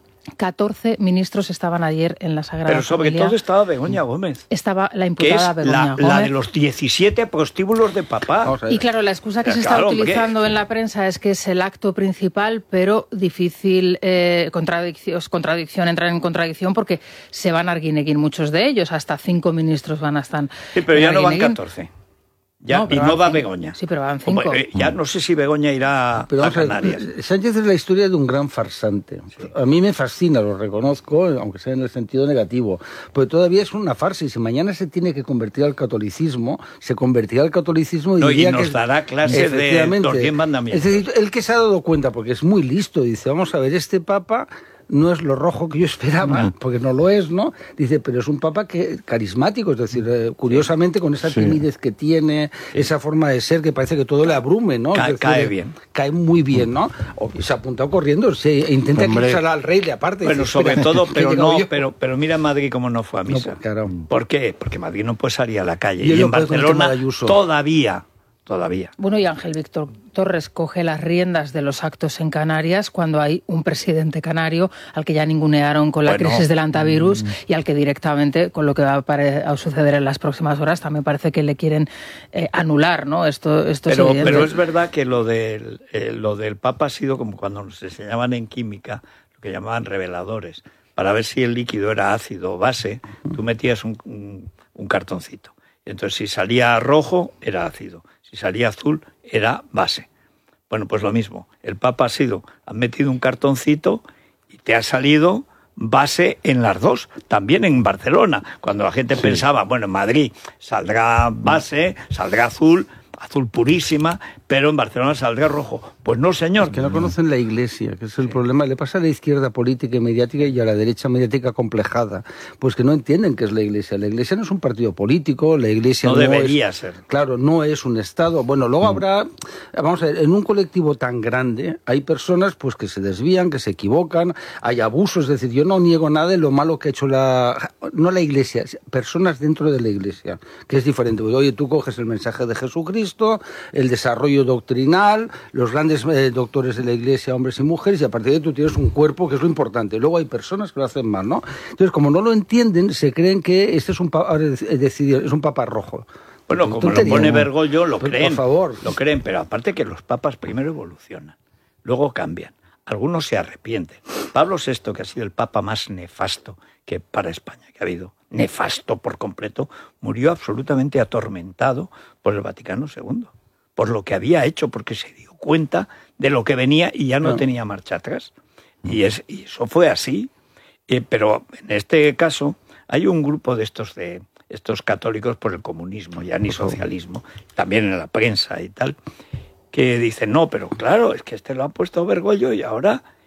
catorce ministros estaban ayer en la Sagrada Pero sobre Familia. todo estaba Begoña Gómez. Estaba la imputada que es Begoña la, Gómez. La de los diecisiete prostíbulos de papá. Y claro, la excusa que se está claro, utilizando hombre. en la prensa es que es el acto principal, pero difícil, eh, contradicción, contradicción, entrar en contradicción porque se van a Arguineguín muchos de ellos, hasta cinco ministros van a estar. Sí, pero ya no van catorce. Ya, no, y no va Begoña. Sí, pero van cinco. Como, eh, ya no sé si Begoña irá pero a Canarias. A, Sánchez es la historia de un gran farsante. Sí. A mí me fascina, lo reconozco, aunque sea en el sentido negativo, pero todavía es una farsa. Y si mañana se tiene que convertir al catolicismo, se convertirá al catolicismo y, no, diría y nos que dará clase de los diez mandamientos. Es decir, el que se ha dado cuenta, porque es muy listo, dice, vamos a ver, este Papa no es lo rojo que yo esperaba, no. porque no lo es, ¿no? Dice, pero es un papa que carismático, es decir, eh, curiosamente con esa timidez sí. que tiene, sí. esa forma de ser que parece que todo le abrume, ¿no? Ca- decir, cae bien. Cae muy bien, ¿no? O, se ha apuntado corriendo, se intenta eclipsar al rey de aparte. Bueno, dice, sobre espera, todo, pero no, yo. pero, pero mira Madrid cómo no fue a misa. No, claro. ¿Por qué? Porque Madrid no puede salir a la calle. Y, y en Barcelona todavía... Todavía. Bueno, y Ángel Víctor Torres coge las riendas de los actos en Canarias cuando hay un presidente canario al que ya ningunearon con la bueno, crisis del antivirus mm. y al que directamente, con lo que va a, pare- a suceder en las próximas horas, también parece que le quieren eh, anular, ¿no? Esto, esto pero, es evidente. Pero es verdad que lo del, eh, lo del Papa ha sido como cuando nos enseñaban en química, lo que llamaban reveladores. Para ver si el líquido era ácido o base, tú metías un, un, un cartoncito. Entonces, si salía rojo, era ácido. Si salía azul, era base. Bueno, pues lo mismo. El Papa ha sido, has metido un cartoncito y te ha salido base en las dos. También en Barcelona, cuando la gente sí. pensaba, bueno, en Madrid saldrá base, saldrá azul, azul purísima, pero en Barcelona saldrá rojo. Pues no, señor. Es que no conocen la Iglesia, que es el sí. problema. Le pasa a la izquierda política y mediática y a la derecha mediática complejada. Pues que no entienden qué es la Iglesia. La Iglesia no es un partido político, la Iglesia no, no debería es, ser. Claro, no es un Estado. Bueno, luego mm. habrá, vamos a ver, en un colectivo tan grande hay personas pues que se desvían, que se equivocan, hay abusos. Es decir, yo no niego nada de lo malo que ha hecho la, no la Iglesia, personas dentro de la Iglesia, que es diferente. Oye, tú coges el mensaje de Jesucristo, el desarrollo doctrinal, los grandes eh, doctores de la Iglesia, hombres y mujeres, y a partir de ahí tú tienes un cuerpo que es lo importante. Luego hay personas que lo hacen mal, ¿no? Entonces, como no lo entienden, se creen que este es un papa, es un papa rojo. Bueno, como tontería, lo pone Bergoglio, lo pues, creen. Por favor. Lo creen, pero aparte que los papas primero evolucionan, luego cambian. Algunos se arrepienten. Pablo sexto, que ha sido el papa más nefasto que para España que ha habido, nefasto por completo, murió absolutamente atormentado por el Vaticano segundo, por lo que había hecho, porque se dio cuenta de lo que venía y ya no, no. tenía marcha atrás. Y, es, y eso fue así. Eh, pero en este caso hay un grupo de estos de estos católicos por el comunismo, ya ni socialismo, también en la prensa y tal, que dicen, no, pero claro, es que este lo ha puesto Bergoglio y ahora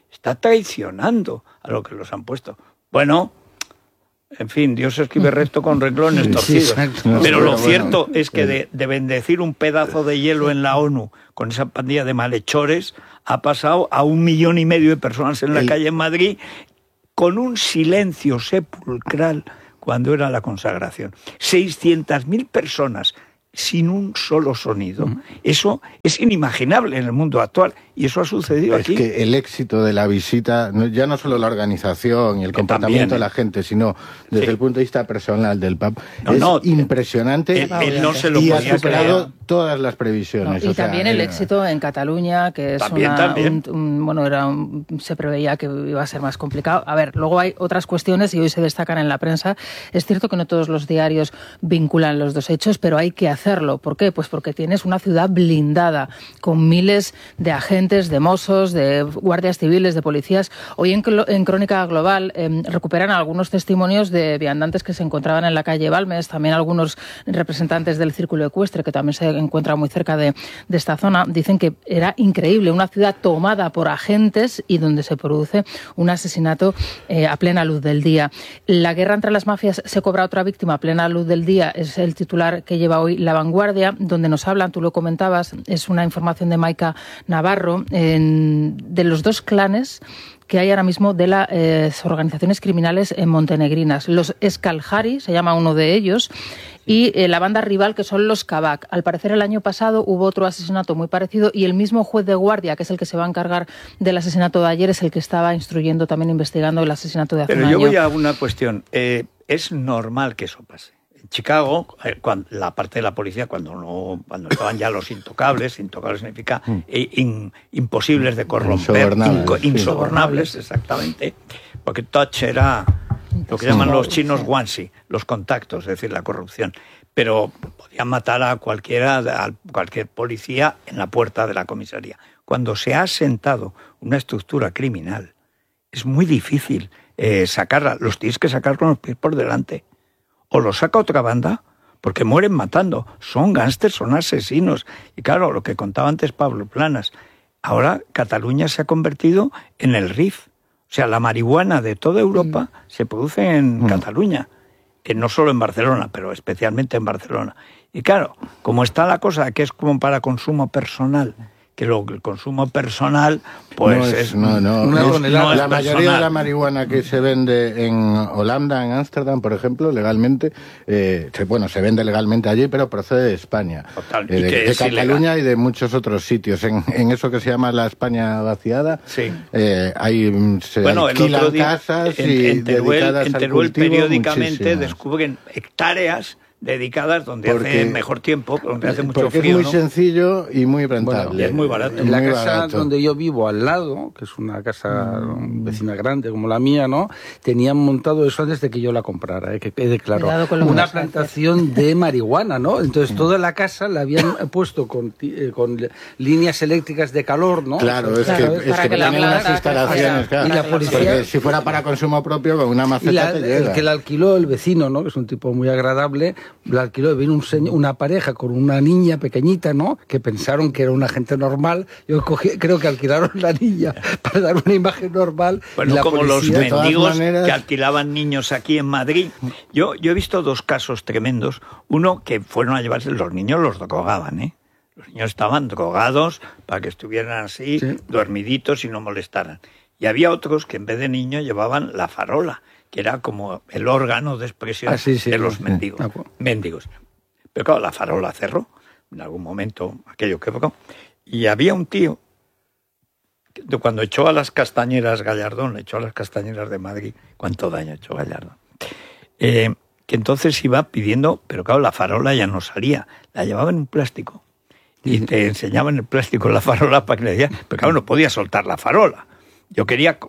está traicionando a lo que los han puesto. Bueno, en fin, Dios escribe recto con renglones sí, torcidos. Sí, no, pero lo bueno, cierto bueno. es que de, de bendecir un pedazo de hielo en la ONU con esa pandilla de malhechores ha pasado a un millón y medio de personas en la el... calle en Madrid con un silencio sepulcral cuando era la consagración. seiscientas mil personas sin un solo sonido. Uh-huh. Eso es inimaginable en el mundo actual y eso ha sucedido es aquí. Es que el éxito de la visita, ya no solo la organización y el que comportamiento también, ¿eh? de la gente, sino desde sí. el punto de vista personal del Papa, no, es no, impresionante él, él no se lo y ha superado creer. todas las previsiones. No, y o sea, también el era... éxito en Cataluña, que es también, una, también. Un, un, bueno, era un, se preveía que iba a ser más complicado. A ver, luego hay otras cuestiones y hoy se destacan en la prensa. Es cierto que no todos los diarios vinculan los dos hechos, pero hay que hacerlo. ¿Por qué? Pues porque tienes una ciudad blindada, con miles de agentes, de mozos, de guardias civiles, de policías. Hoy en, en Crónica Global eh, recuperan algunos testimonios de viandantes que se encontraban en la calle Balmes, también algunos representantes del Círculo Ecuestre, que también se encuentra muy cerca de, de esta zona. Dicen que era increíble, una ciudad tomada por agentes y donde se produce un asesinato eh, a plena luz del día. La guerra entre las mafias se cobra otra víctima a plena luz del día, es el titular que lleva hoy La Vanguardia, donde nos hablan, tú lo comentabas, es una información de Maika Navarro, en, de los dos clanes que hay ahora mismo de las eh, organizaciones criminales en montenegrinas. Los Escaljari, se llama uno de ellos, y eh, la banda rival, que son los Kabak. Al parecer, el año pasado hubo otro asesinato muy parecido y el mismo juez de guardia, que es el que se va a encargar del asesinato de ayer, es el que estaba instruyendo, también investigando el asesinato de hace Pero un yo año. voy a una cuestión. Eh, ¿Es normal que eso pase? Chicago, cuando, la parte de la policía, cuando no cuando estaban ya los intocables, intocables significa in, imposibles de corromper, insobornables, inco, insobornables, exactamente, porque touch era lo que llaman los chinos guanxi, los contactos, es decir, la corrupción. Pero podían matar a cualquiera, a cualquier policía en la puerta de la comisaría. Cuando se ha asentado una estructura criminal, es muy difícil eh, sacarla, los tienes que sacar con los pies por delante. O lo saca otra banda, porque mueren matando. Son gángsters, son asesinos. Y claro, lo que contaba antes Pablo Planas, ahora Cataluña se ha convertido en el R I F. O sea, la marihuana de toda Europa mm. se produce en mm. Cataluña. Que no solo en Barcelona, pero especialmente en Barcelona. Y claro, como está la cosa, que es como para consumo personal, que lo, el consumo personal, pues no es, es... No, no, no, no, no es, la es mayoría personal. de la marihuana que se vende en Holanda, en Ámsterdam, por ejemplo, legalmente, eh, se, bueno, se vende legalmente allí, pero procede de España. Total, eh, de, de Cataluña ilegal. Y de muchos otros sitios. En, en eso que se llama la España vaciada, sí. eh, hay, se bueno, alquilan el otro día, casas en, y en Teruel, dedicadas en al Teruel cultivo, periódicamente muchísimas. descubren hectáreas dedicadas donde porque, hace mejor tiempo, donde hace mucho porque frío. Porque es muy ¿no? sencillo y muy rentable. Bueno, y es muy barato. En la muy casa barato. donde yo vivo al lado, que es una casa mm. vecina grande como la mía, ¿no? Tenían montado eso antes de que yo la comprara, ¿eh? Que quede claro. Una plantación de marihuana, ¿no? Entonces toda la casa la habían puesto con, eh, con líneas eléctricas de calor, ¿no? Claro, es claro, que, es que, que tienen unas instalaciones, claro. Y la policía, porque si fuera para consumo propio, con una maceta la, te llega. El que la alquiló el vecino, ¿no? Que es un tipo muy agradable, la alquiló, vino un señor, una pareja con una niña pequeñita, ¿no? Que pensaron que era una gente normal. Yo cogí, creo que alquilaron la niña para dar una imagen normal. Bueno, la como policía, los mendigos maneras... que alquilaban niños aquí en Madrid. Yo, yo he visto dos casos tremendos. Uno, que fueron a llevarse, los niños los drogaban, ¿eh? Los niños estaban drogados para que estuvieran así, sí. dormiditos y no molestaran. Y había otros que en vez de niños llevaban la farola, que era como el órgano de expresión ah, sí, sí, de los sí, mendigos. Sí. mendigos. Pero claro, la farola cerró, en algún momento aquello quebró. Y había un tío, que cuando echó a las castañeras Gallardón, echó a las castañeras de Madrid, ¿cuánto daño echó Gallardón? Eh, que entonces iba pidiendo, pero claro, la farola ya no salía, la llevaba en un plástico. Y te enseñaban el plástico la farola para que le decían, pero claro, no podía soltar la farola. Yo quería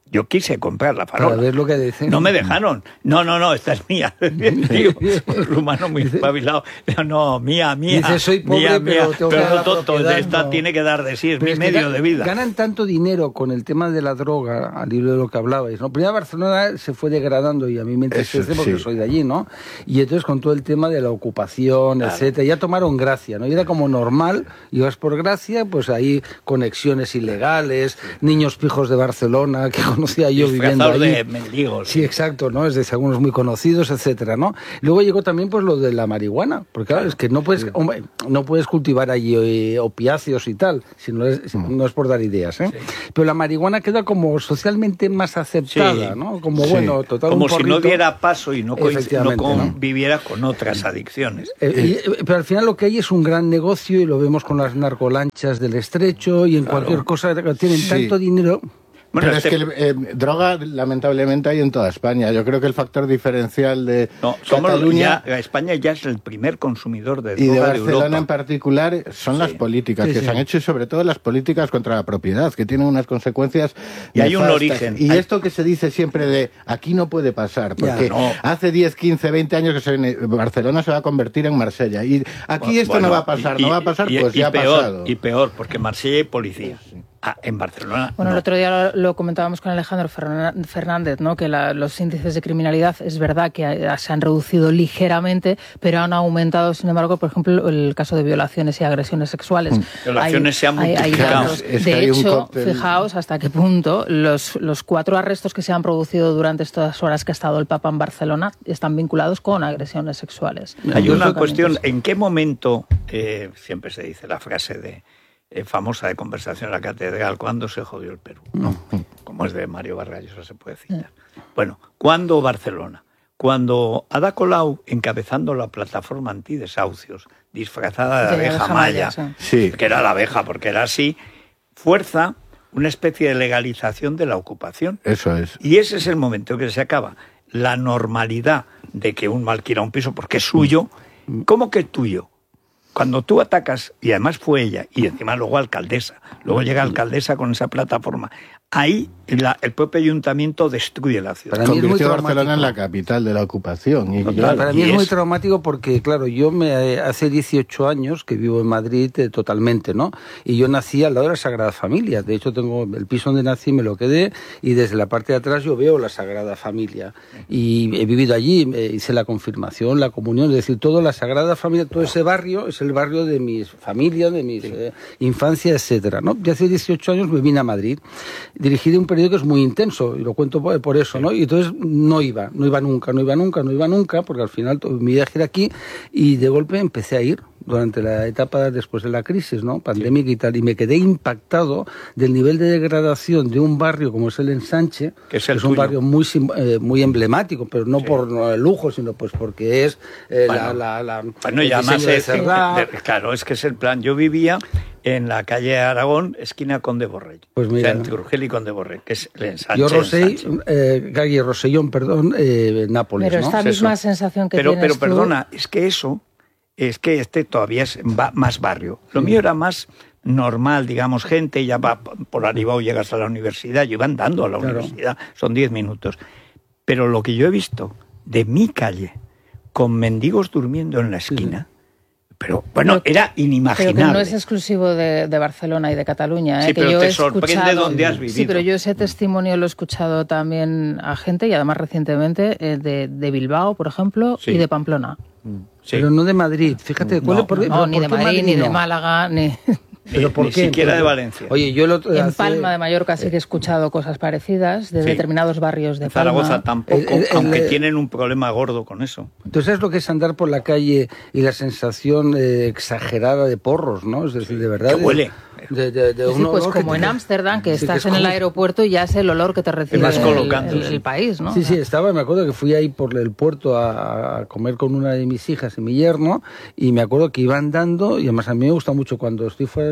Yo quise comprar la farola. Para ver lo que dicen. No me dejaron. No, no, no, esta es mía. Tío, un rumano muy espabilado. No, mía, mía. Dice, soy pobre, mía, pero mía. tengo Pero que dar tonto, propiedad, esta no. tiene que dar de sí, es Pero mi es que medio ga- de vida. Ganan tanto dinero con el tema de la droga, al hilo de lo que hablabais, ¿no? Primero Barcelona se fue degradando y a mí me entristece porque sí. soy de allí, ¿no? Y entonces con todo el tema de la ocupación, Claro. etcétera, ya tomaron gracia, ¿no? Y era como normal, ibas por gracia, pues ahí conexiones ilegales, niños pijos de Barcelona que conocía yo viviendo Disfrazados allí. de mendigos. Sí, exacto, ¿no? Es decir, algunos muy conocidos, etcétera, ¿no? Luego llegó también pues lo de la marihuana, porque claro, es que no puedes, hombre, no puedes cultivar allí eh, opiáceos y tal, si no es, si no es por dar ideas, ¿eh? Sí. Pero la marihuana queda como socialmente más aceptada, Sí. ¿no? Como Sí. bueno, total como un si no porrito. diera paso y no, coinc- no Efectivamente, ¿no? conviviera con otras adicciones. Eh, y- pero al final lo que hay es un gran negocio y lo vemos con las narcolanchas del Estrecho y en Claro. cualquier cosa tienen Sí. tanto dinero. Bueno, este- es que eh, droga, lamentablemente, hay en toda España. Yo creo que el factor diferencial de No, somos Cataluña ya, España ya es el primer consumidor de y de droga de Barcelona Europa. en particular son las políticas Sí, que sí. se han hecho y sobre todo las políticas contra la propiedad, que tienen unas consecuencias Y hay un nefastas. origen. Y Hay- esto que se dice siempre de aquí no puede pasar, porque Ya, no. hace diez, quince, veinte años que se, Barcelona se va a convertir en Marsella. Y aquí esto Bueno, no va a pasar, y- no va a pasar, y- pues y ya peor, ha pasado. Y peor, porque Marsella hay policía. Ah, en Barcelona. Bueno, no. el otro día lo, lo comentábamos con Alejandro Ferna- Fernández, ¿no? Que la- los índices de criminalidad es verdad que ha- se han reducido ligeramente, pero han aumentado, sin embargo, por ejemplo, el caso de violaciones y agresiones sexuales. Mm. Violaciones se han hay- hay multiplicado. datos. Es que De hay un hecho, cóctel. fijaos hasta qué punto los, los cuatro arrestos que se han producido durante estas horas que ha estado el Papa en Barcelona están vinculados con agresiones sexuales. Hay Dos una tocamientos. cuestión, ¿en qué momento, eh, siempre se dice la frase de eh, famosa de conversación en la catedral, ¿cuándo se jodió el Perú? ¿No? Como es de Mario Vargas, eso se puede citar. Bueno, ¿cuándo Barcelona? Cuando Ada Colau, encabezando la plataforma antidesahucios, disfrazada de De abeja abeja maya, maya, sí. que era la abeja porque era así, fuerza una especie de legalización de la ocupación. Eso es. Y ese es el momento que se acaba. La normalidad de que uno alquila un piso porque es suyo. ¿Cómo que es tuyo? Cuando tú atacas, y además fue ella, y encima luego alcaldesa, luego llega alcaldesa con esa plataforma, ahí la- el propio ayuntamiento destruye la ciudad. Para mí es muy Convirtió a Barcelona en traumático. la capital de la ocupación. Y, Total. claro, Para mí y es muy es- traumático porque, claro, yo me hace dieciocho años que vivo en Madrid eh, totalmente, ¿no? Y yo nací al lado de la Sagrada Familia. De hecho, tengo el piso donde nací, me lo quedé, y desde la parte de atrás yo veo la Sagrada Familia. Y he vivido allí, eh, hice la confirmación, la comunión, es decir, toda la Sagrada Familia, todo ese barrio es el barrio de mi familia, de mi eh, infancia, etcétera, ¿no? Y hace dieciocho años me vine a Madrid. Dirigí de un periódico que es muy intenso, y lo cuento por, por eso, ¿no? Y entonces no iba, no iba nunca, no iba nunca, no iba nunca, porque al final todo, mi viaje era aquí, y de golpe empecé a ir durante la etapa después de la crisis, ¿no? Pandémica y tal, y me quedé impactado del nivel de degradación de un barrio como es el Ensanche, Que es el un tuyo. barrio muy sim- eh, muy emblemático, pero no por no, el lujo, sino pues porque es eh, Bueno, la, la, la Bueno, y el además, diseño de es- Cerdá. de- claro, es que es el plan. Yo vivía en la calle Aragón, esquina Conde Borrell. Pues mira. O sea, entre Urgel y Conde Borrell, que es el ensanche. Yo Rosell, ensanche. eh, calle Rosellón, perdón, eh, Nápoles, Pero ¿no? esta Es misma eso. sensación que pero, tienes pero tú- perdona, es que eso, es que este todavía es ba- más barrio. Lo mío era más normal, digamos, gente ya va por Aribao, llegas a la universidad, yo iba andando a la Claro. universidad, son diez minutos. Pero lo que yo he visto de mi calle, con mendigos durmiendo en la esquina, pero bueno, Pero- era Pero inimaginable. que no es exclusivo de, de Barcelona y de Cataluña. Sí, ¿eh? Que pero yo te he sorprende escuchado- dónde has Sí, vivido. pero yo ese testimonio lo he escuchado también a gente, y además recientemente, eh, de, de Bilbao, por ejemplo, Sí. y de Pamplona. Sí. Pero no de Madrid. Fíjate, ¿cuál No, es- por, No, pero ni ¿por de qué Madrid, ni de no? Málaga, ni... ¿Pero Ni- por ni qué? siquiera de Porque- Valencia. Oye, yo el otro En hace- Palma de Mallorca sí que he escuchado cosas parecidas, de Sí. determinados barrios de En Zaragoza Palma. tampoco, El- el- el- aunque el- tienen un problema gordo con eso. Entonces, ¿sabes lo que es andar por la calle y la sensación eh, exagerada de porros, ¿no? Es decir, de verdad. Que de- huele. De, de- de Sí, un pues olor que como te- en Ámsterdam, que Sí, estás es en el como- aeropuerto y ya es el olor que te recibe vas el, colocando, el- sí. el país, ¿no? Sí, sí, estaba, me acuerdo que fui ahí por el puerto a, a comer con una de mis hijas y mi yerno, y me acuerdo que iba andando, y además a mí me gusta mucho cuando estoy fuera de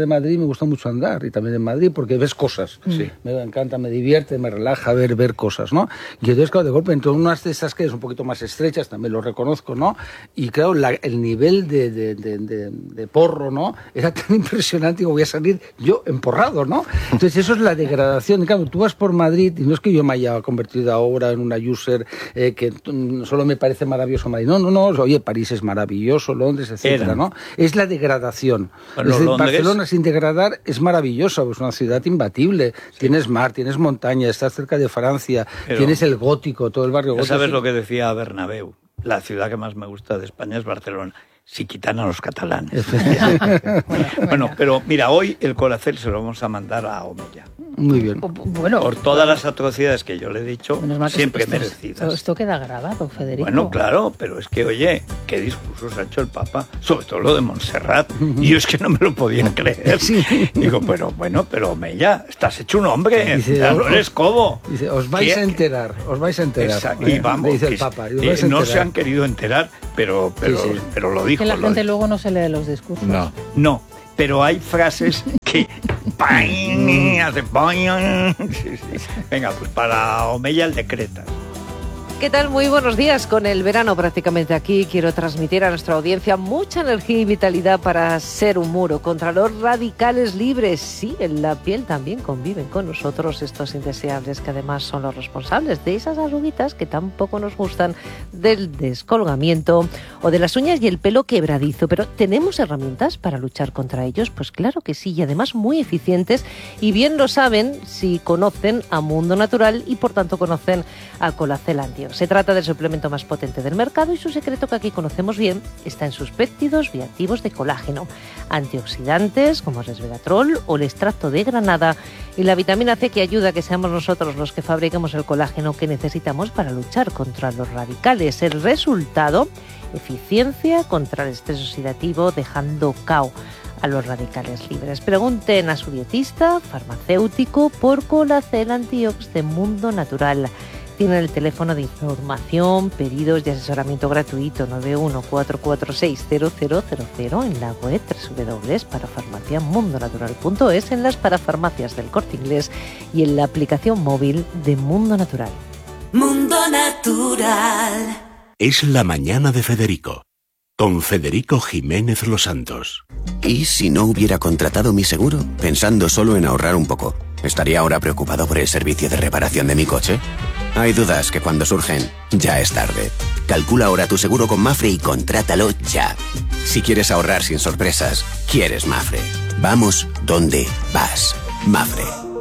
de Madrid me gusta mucho andar, y también en Madrid, porque ves cosas. Sí. Me encanta, me divierte, me relaja ver, ver cosas, ¿no? Y entonces, claro, de golpe, entre unas de esas calles un poquito más estrechas, también lo reconozco, ¿no? Y claro, la, el nivel de, de, de, de, de porro, ¿no? Era tan impresionante que voy a salir yo emporrado, ¿no? Entonces, eso es la degradación. Y claro, tú vas por Madrid, y no es que yo me haya convertido ahora en una user eh, que solo me parece maravilloso Madrid. No, no, no. Oye, París es maravilloso, Londres, etcétera, Era. ¿no? Es la degradación. Bueno, es decir, Londres... Barcelona sin degradar es maravilloso, es una ciudad imbatible. Sí. Tienes mar, tienes montaña, estás cerca de Francia, Pero... tienes el gótico, todo el barrio gótico. ¿Sabes lo que decía Bernabéu? La ciudad que más me gusta de España es Barcelona. Si quitan a los catalanes. bueno, bueno, pero mira, hoy el Colacel se lo vamos a mandar a Omeya. Muy bien. Bueno, por todas las atrocidades que yo le he dicho, siempre esto, merecidas. Esto, esto queda grabado, Federico. Bueno, claro, pero es que, oye, qué discursos ha hecho el Papa, sobre todo lo de Montserrat, y yo es que no me lo podía creer. Sí. Digo, pero bueno, pero Omeya, estás hecho un hombre, dice, ya no eres cobo. Dice, os vais ¿Qué? a enterar, os vais a enterar. Exacto. Y vamos, dice el Papa. Eh, no se han querido enterar, pero, pero, sí, sí. pero lo dijo. Que la lo gente dijo. luego no se lee los discursos. No, no. Pero hay frases que... hace... Sí, sí. Venga, pues para Omeya el decretas. ¿Qué tal? Muy buenos días. Con el verano prácticamente aquí, quiero transmitir a nuestra audiencia mucha energía y vitalidad para ser un muro contra los radicales libres. Sí, en la piel también conviven con nosotros estos indeseables que además son los responsables de esas arruguitas que tampoco nos gustan, del descolgamiento o de las uñas y el pelo quebradizo. Pero ¿tenemos herramientas para luchar contra ellos? Pues claro que sí, y además muy eficientes, y bien lo saben si conocen a Mundo Natural y por tanto conocen a Colacel Antiox. Se trata del suplemento más potente del mercado y su secreto, que aquí conocemos bien, está en sus péptidos bioactivos de colágeno, antioxidantes como el resveratrol o el extracto de granada y la vitamina C, que ayuda a que seamos nosotros los que fabriquemos el colágeno que necesitamos para luchar contra los radicales. El resultado, eficiencia contra el estrés oxidativo, dejando cao a los radicales libres. Pregunten a su dietista, farmacéutico, por Colacel Antiox de Mundo Natural. Tienen el teléfono de información, pedidos y asesoramiento gratuito nueve uno cuatro cuatro seis cero cero cero cero en la web doble u doble u doble u punto parafarmacia mundo natural punto es, en las parafarmacias del Corte Inglés y en la aplicación móvil de Mundo Natural. Mundo Natural. Es la mañana de Federico, con Federico Jiménez Los Santos. ¿Y si no hubiera contratado mi seguro, pensando solo en ahorrar un poco? ¿Estaría ahora preocupado por el servicio de reparación de mi coche? Hay dudas que cuando surgen, ya es tarde. Calcula ahora tu seguro con Mafre y contrátalo ya. Si quieres ahorrar sin sorpresas, quieres Mafre. Vamos donde vas. Mafre.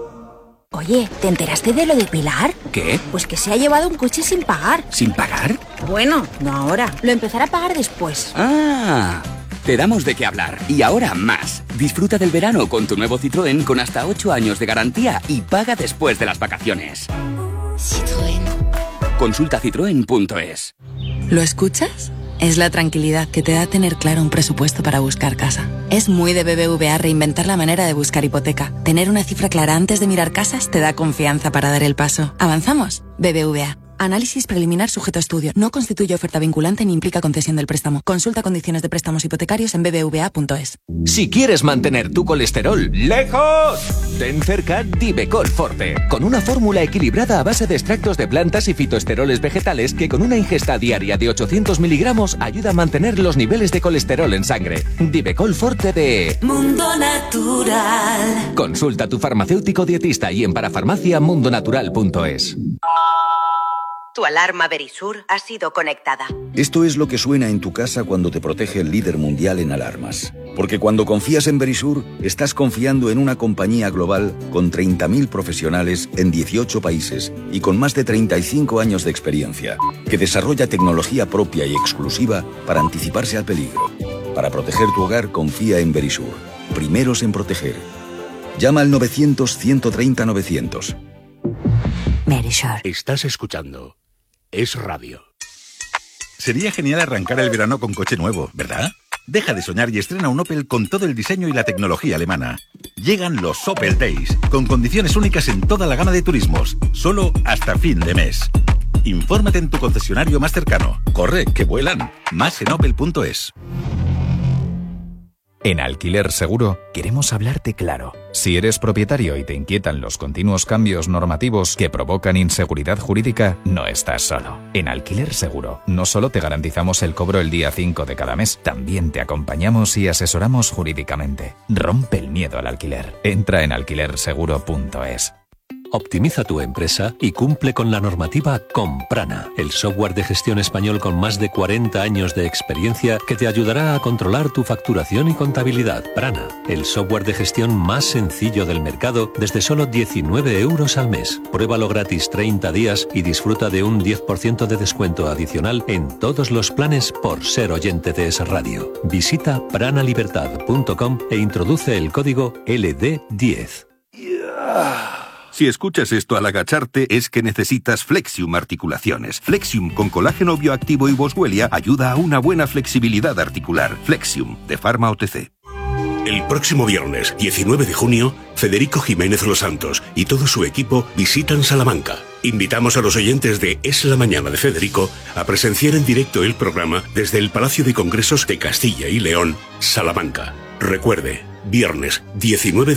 Oye, ¿te enteraste de lo de Pilar? ¿Qué? Pues que se ha llevado un coche sin pagar. ¿Sin pagar? Bueno, no ahora. Lo empezará a pagar después. ¡Ah! Te damos de qué hablar. Y ahora más. Disfruta del verano con tu nuevo Citroën con hasta ocho años de garantía y paga después de las vacaciones. Citroën. Consulta citroen punto es. ¿Lo escuchas? Es la tranquilidad que te da tener claro un presupuesto para buscar casa. Es muy de B B V A reinventar la manera de buscar hipoteca. Tener una cifra clara antes de mirar casas te da confianza para dar el paso. ¿Avanzamos? B B V A. Análisis preliminar sujeto a estudio. No constituye oferta vinculante ni implica concesión del préstamo. Consulta condiciones de préstamos hipotecarios en b b v a punto es. Si quieres mantener tu colesterol lejos, ten cerca Divecol Forte, con una fórmula equilibrada a base de extractos de plantas y fitoesteroles vegetales que con una ingesta diaria de ochocientos miligramos ayuda a mantener los niveles de colesterol en sangre. Divecol Forte de Mundo Natural. Consulta a tu farmacéutico dietista y en parafarmacia mundo natural punto es. Tu alarma Verisur ha sido conectada. Esto es lo que suena en tu casa cuando te protege el líder mundial en alarmas. Porque cuando confías en Verisur, estás confiando en una compañía global con treinta mil profesionales en dieciocho países y con más de treinta y cinco años de experiencia, que desarrolla tecnología propia y exclusiva para anticiparse al peligro. Para proteger tu hogar, confía en Verisur. Primeros en proteger. Llama al novecientos, ciento treinta, novecientos. Verisur. Estás escuchando Es Radio. Sería genial arrancar el verano con coche nuevo, ¿verdad? Deja de soñar y estrena un Opel con todo el diseño y la tecnología alemana. Llegan los Opel Days, con condiciones únicas en toda la gama de turismos, solo hasta fin de mes. Infórmate en tu concesionario más cercano. Corre, que vuelan. Más en opel punto es. En Alquiler Seguro queremos hablarte claro. Si eres propietario y te inquietan los continuos cambios normativos que provocan inseguridad jurídica, no estás solo. En Alquiler Seguro no solo te garantizamos el cobro el día cinco de cada mes, también te acompañamos y asesoramos jurídicamente. Rompe el miedo al alquiler. Entra en alquiler seguro punto es. Optimiza tu empresa y cumple con la normativa con Prana, el software de gestión español con más de cuarenta años de experiencia que te ayudará a controlar tu facturación y contabilidad. Prana, el software de gestión más sencillo del mercado desde solo diecinueve euros al mes. Pruébalo gratis treinta días y disfruta de un diez por ciento de descuento adicional en todos los planes por ser oyente de Es Radio. Visita prana libertad punto com e introduce el código L D diez. Si escuchas esto al agacharte es que necesitas Flexium Articulaciones. Flexium con colágeno bioactivo y boswellia ayuda a una buena flexibilidad articular. Flexium, de Pharma O T C. El próximo viernes, diecinueve de junio, Federico Jiménez Los Santos y todo su equipo visitan Salamanca. Invitamos a los oyentes de Es la Mañana de Federico a presenciar en directo el programa desde el Palacio de Congresos de Castilla y León, Salamanca. Recuerde, viernes diecinueve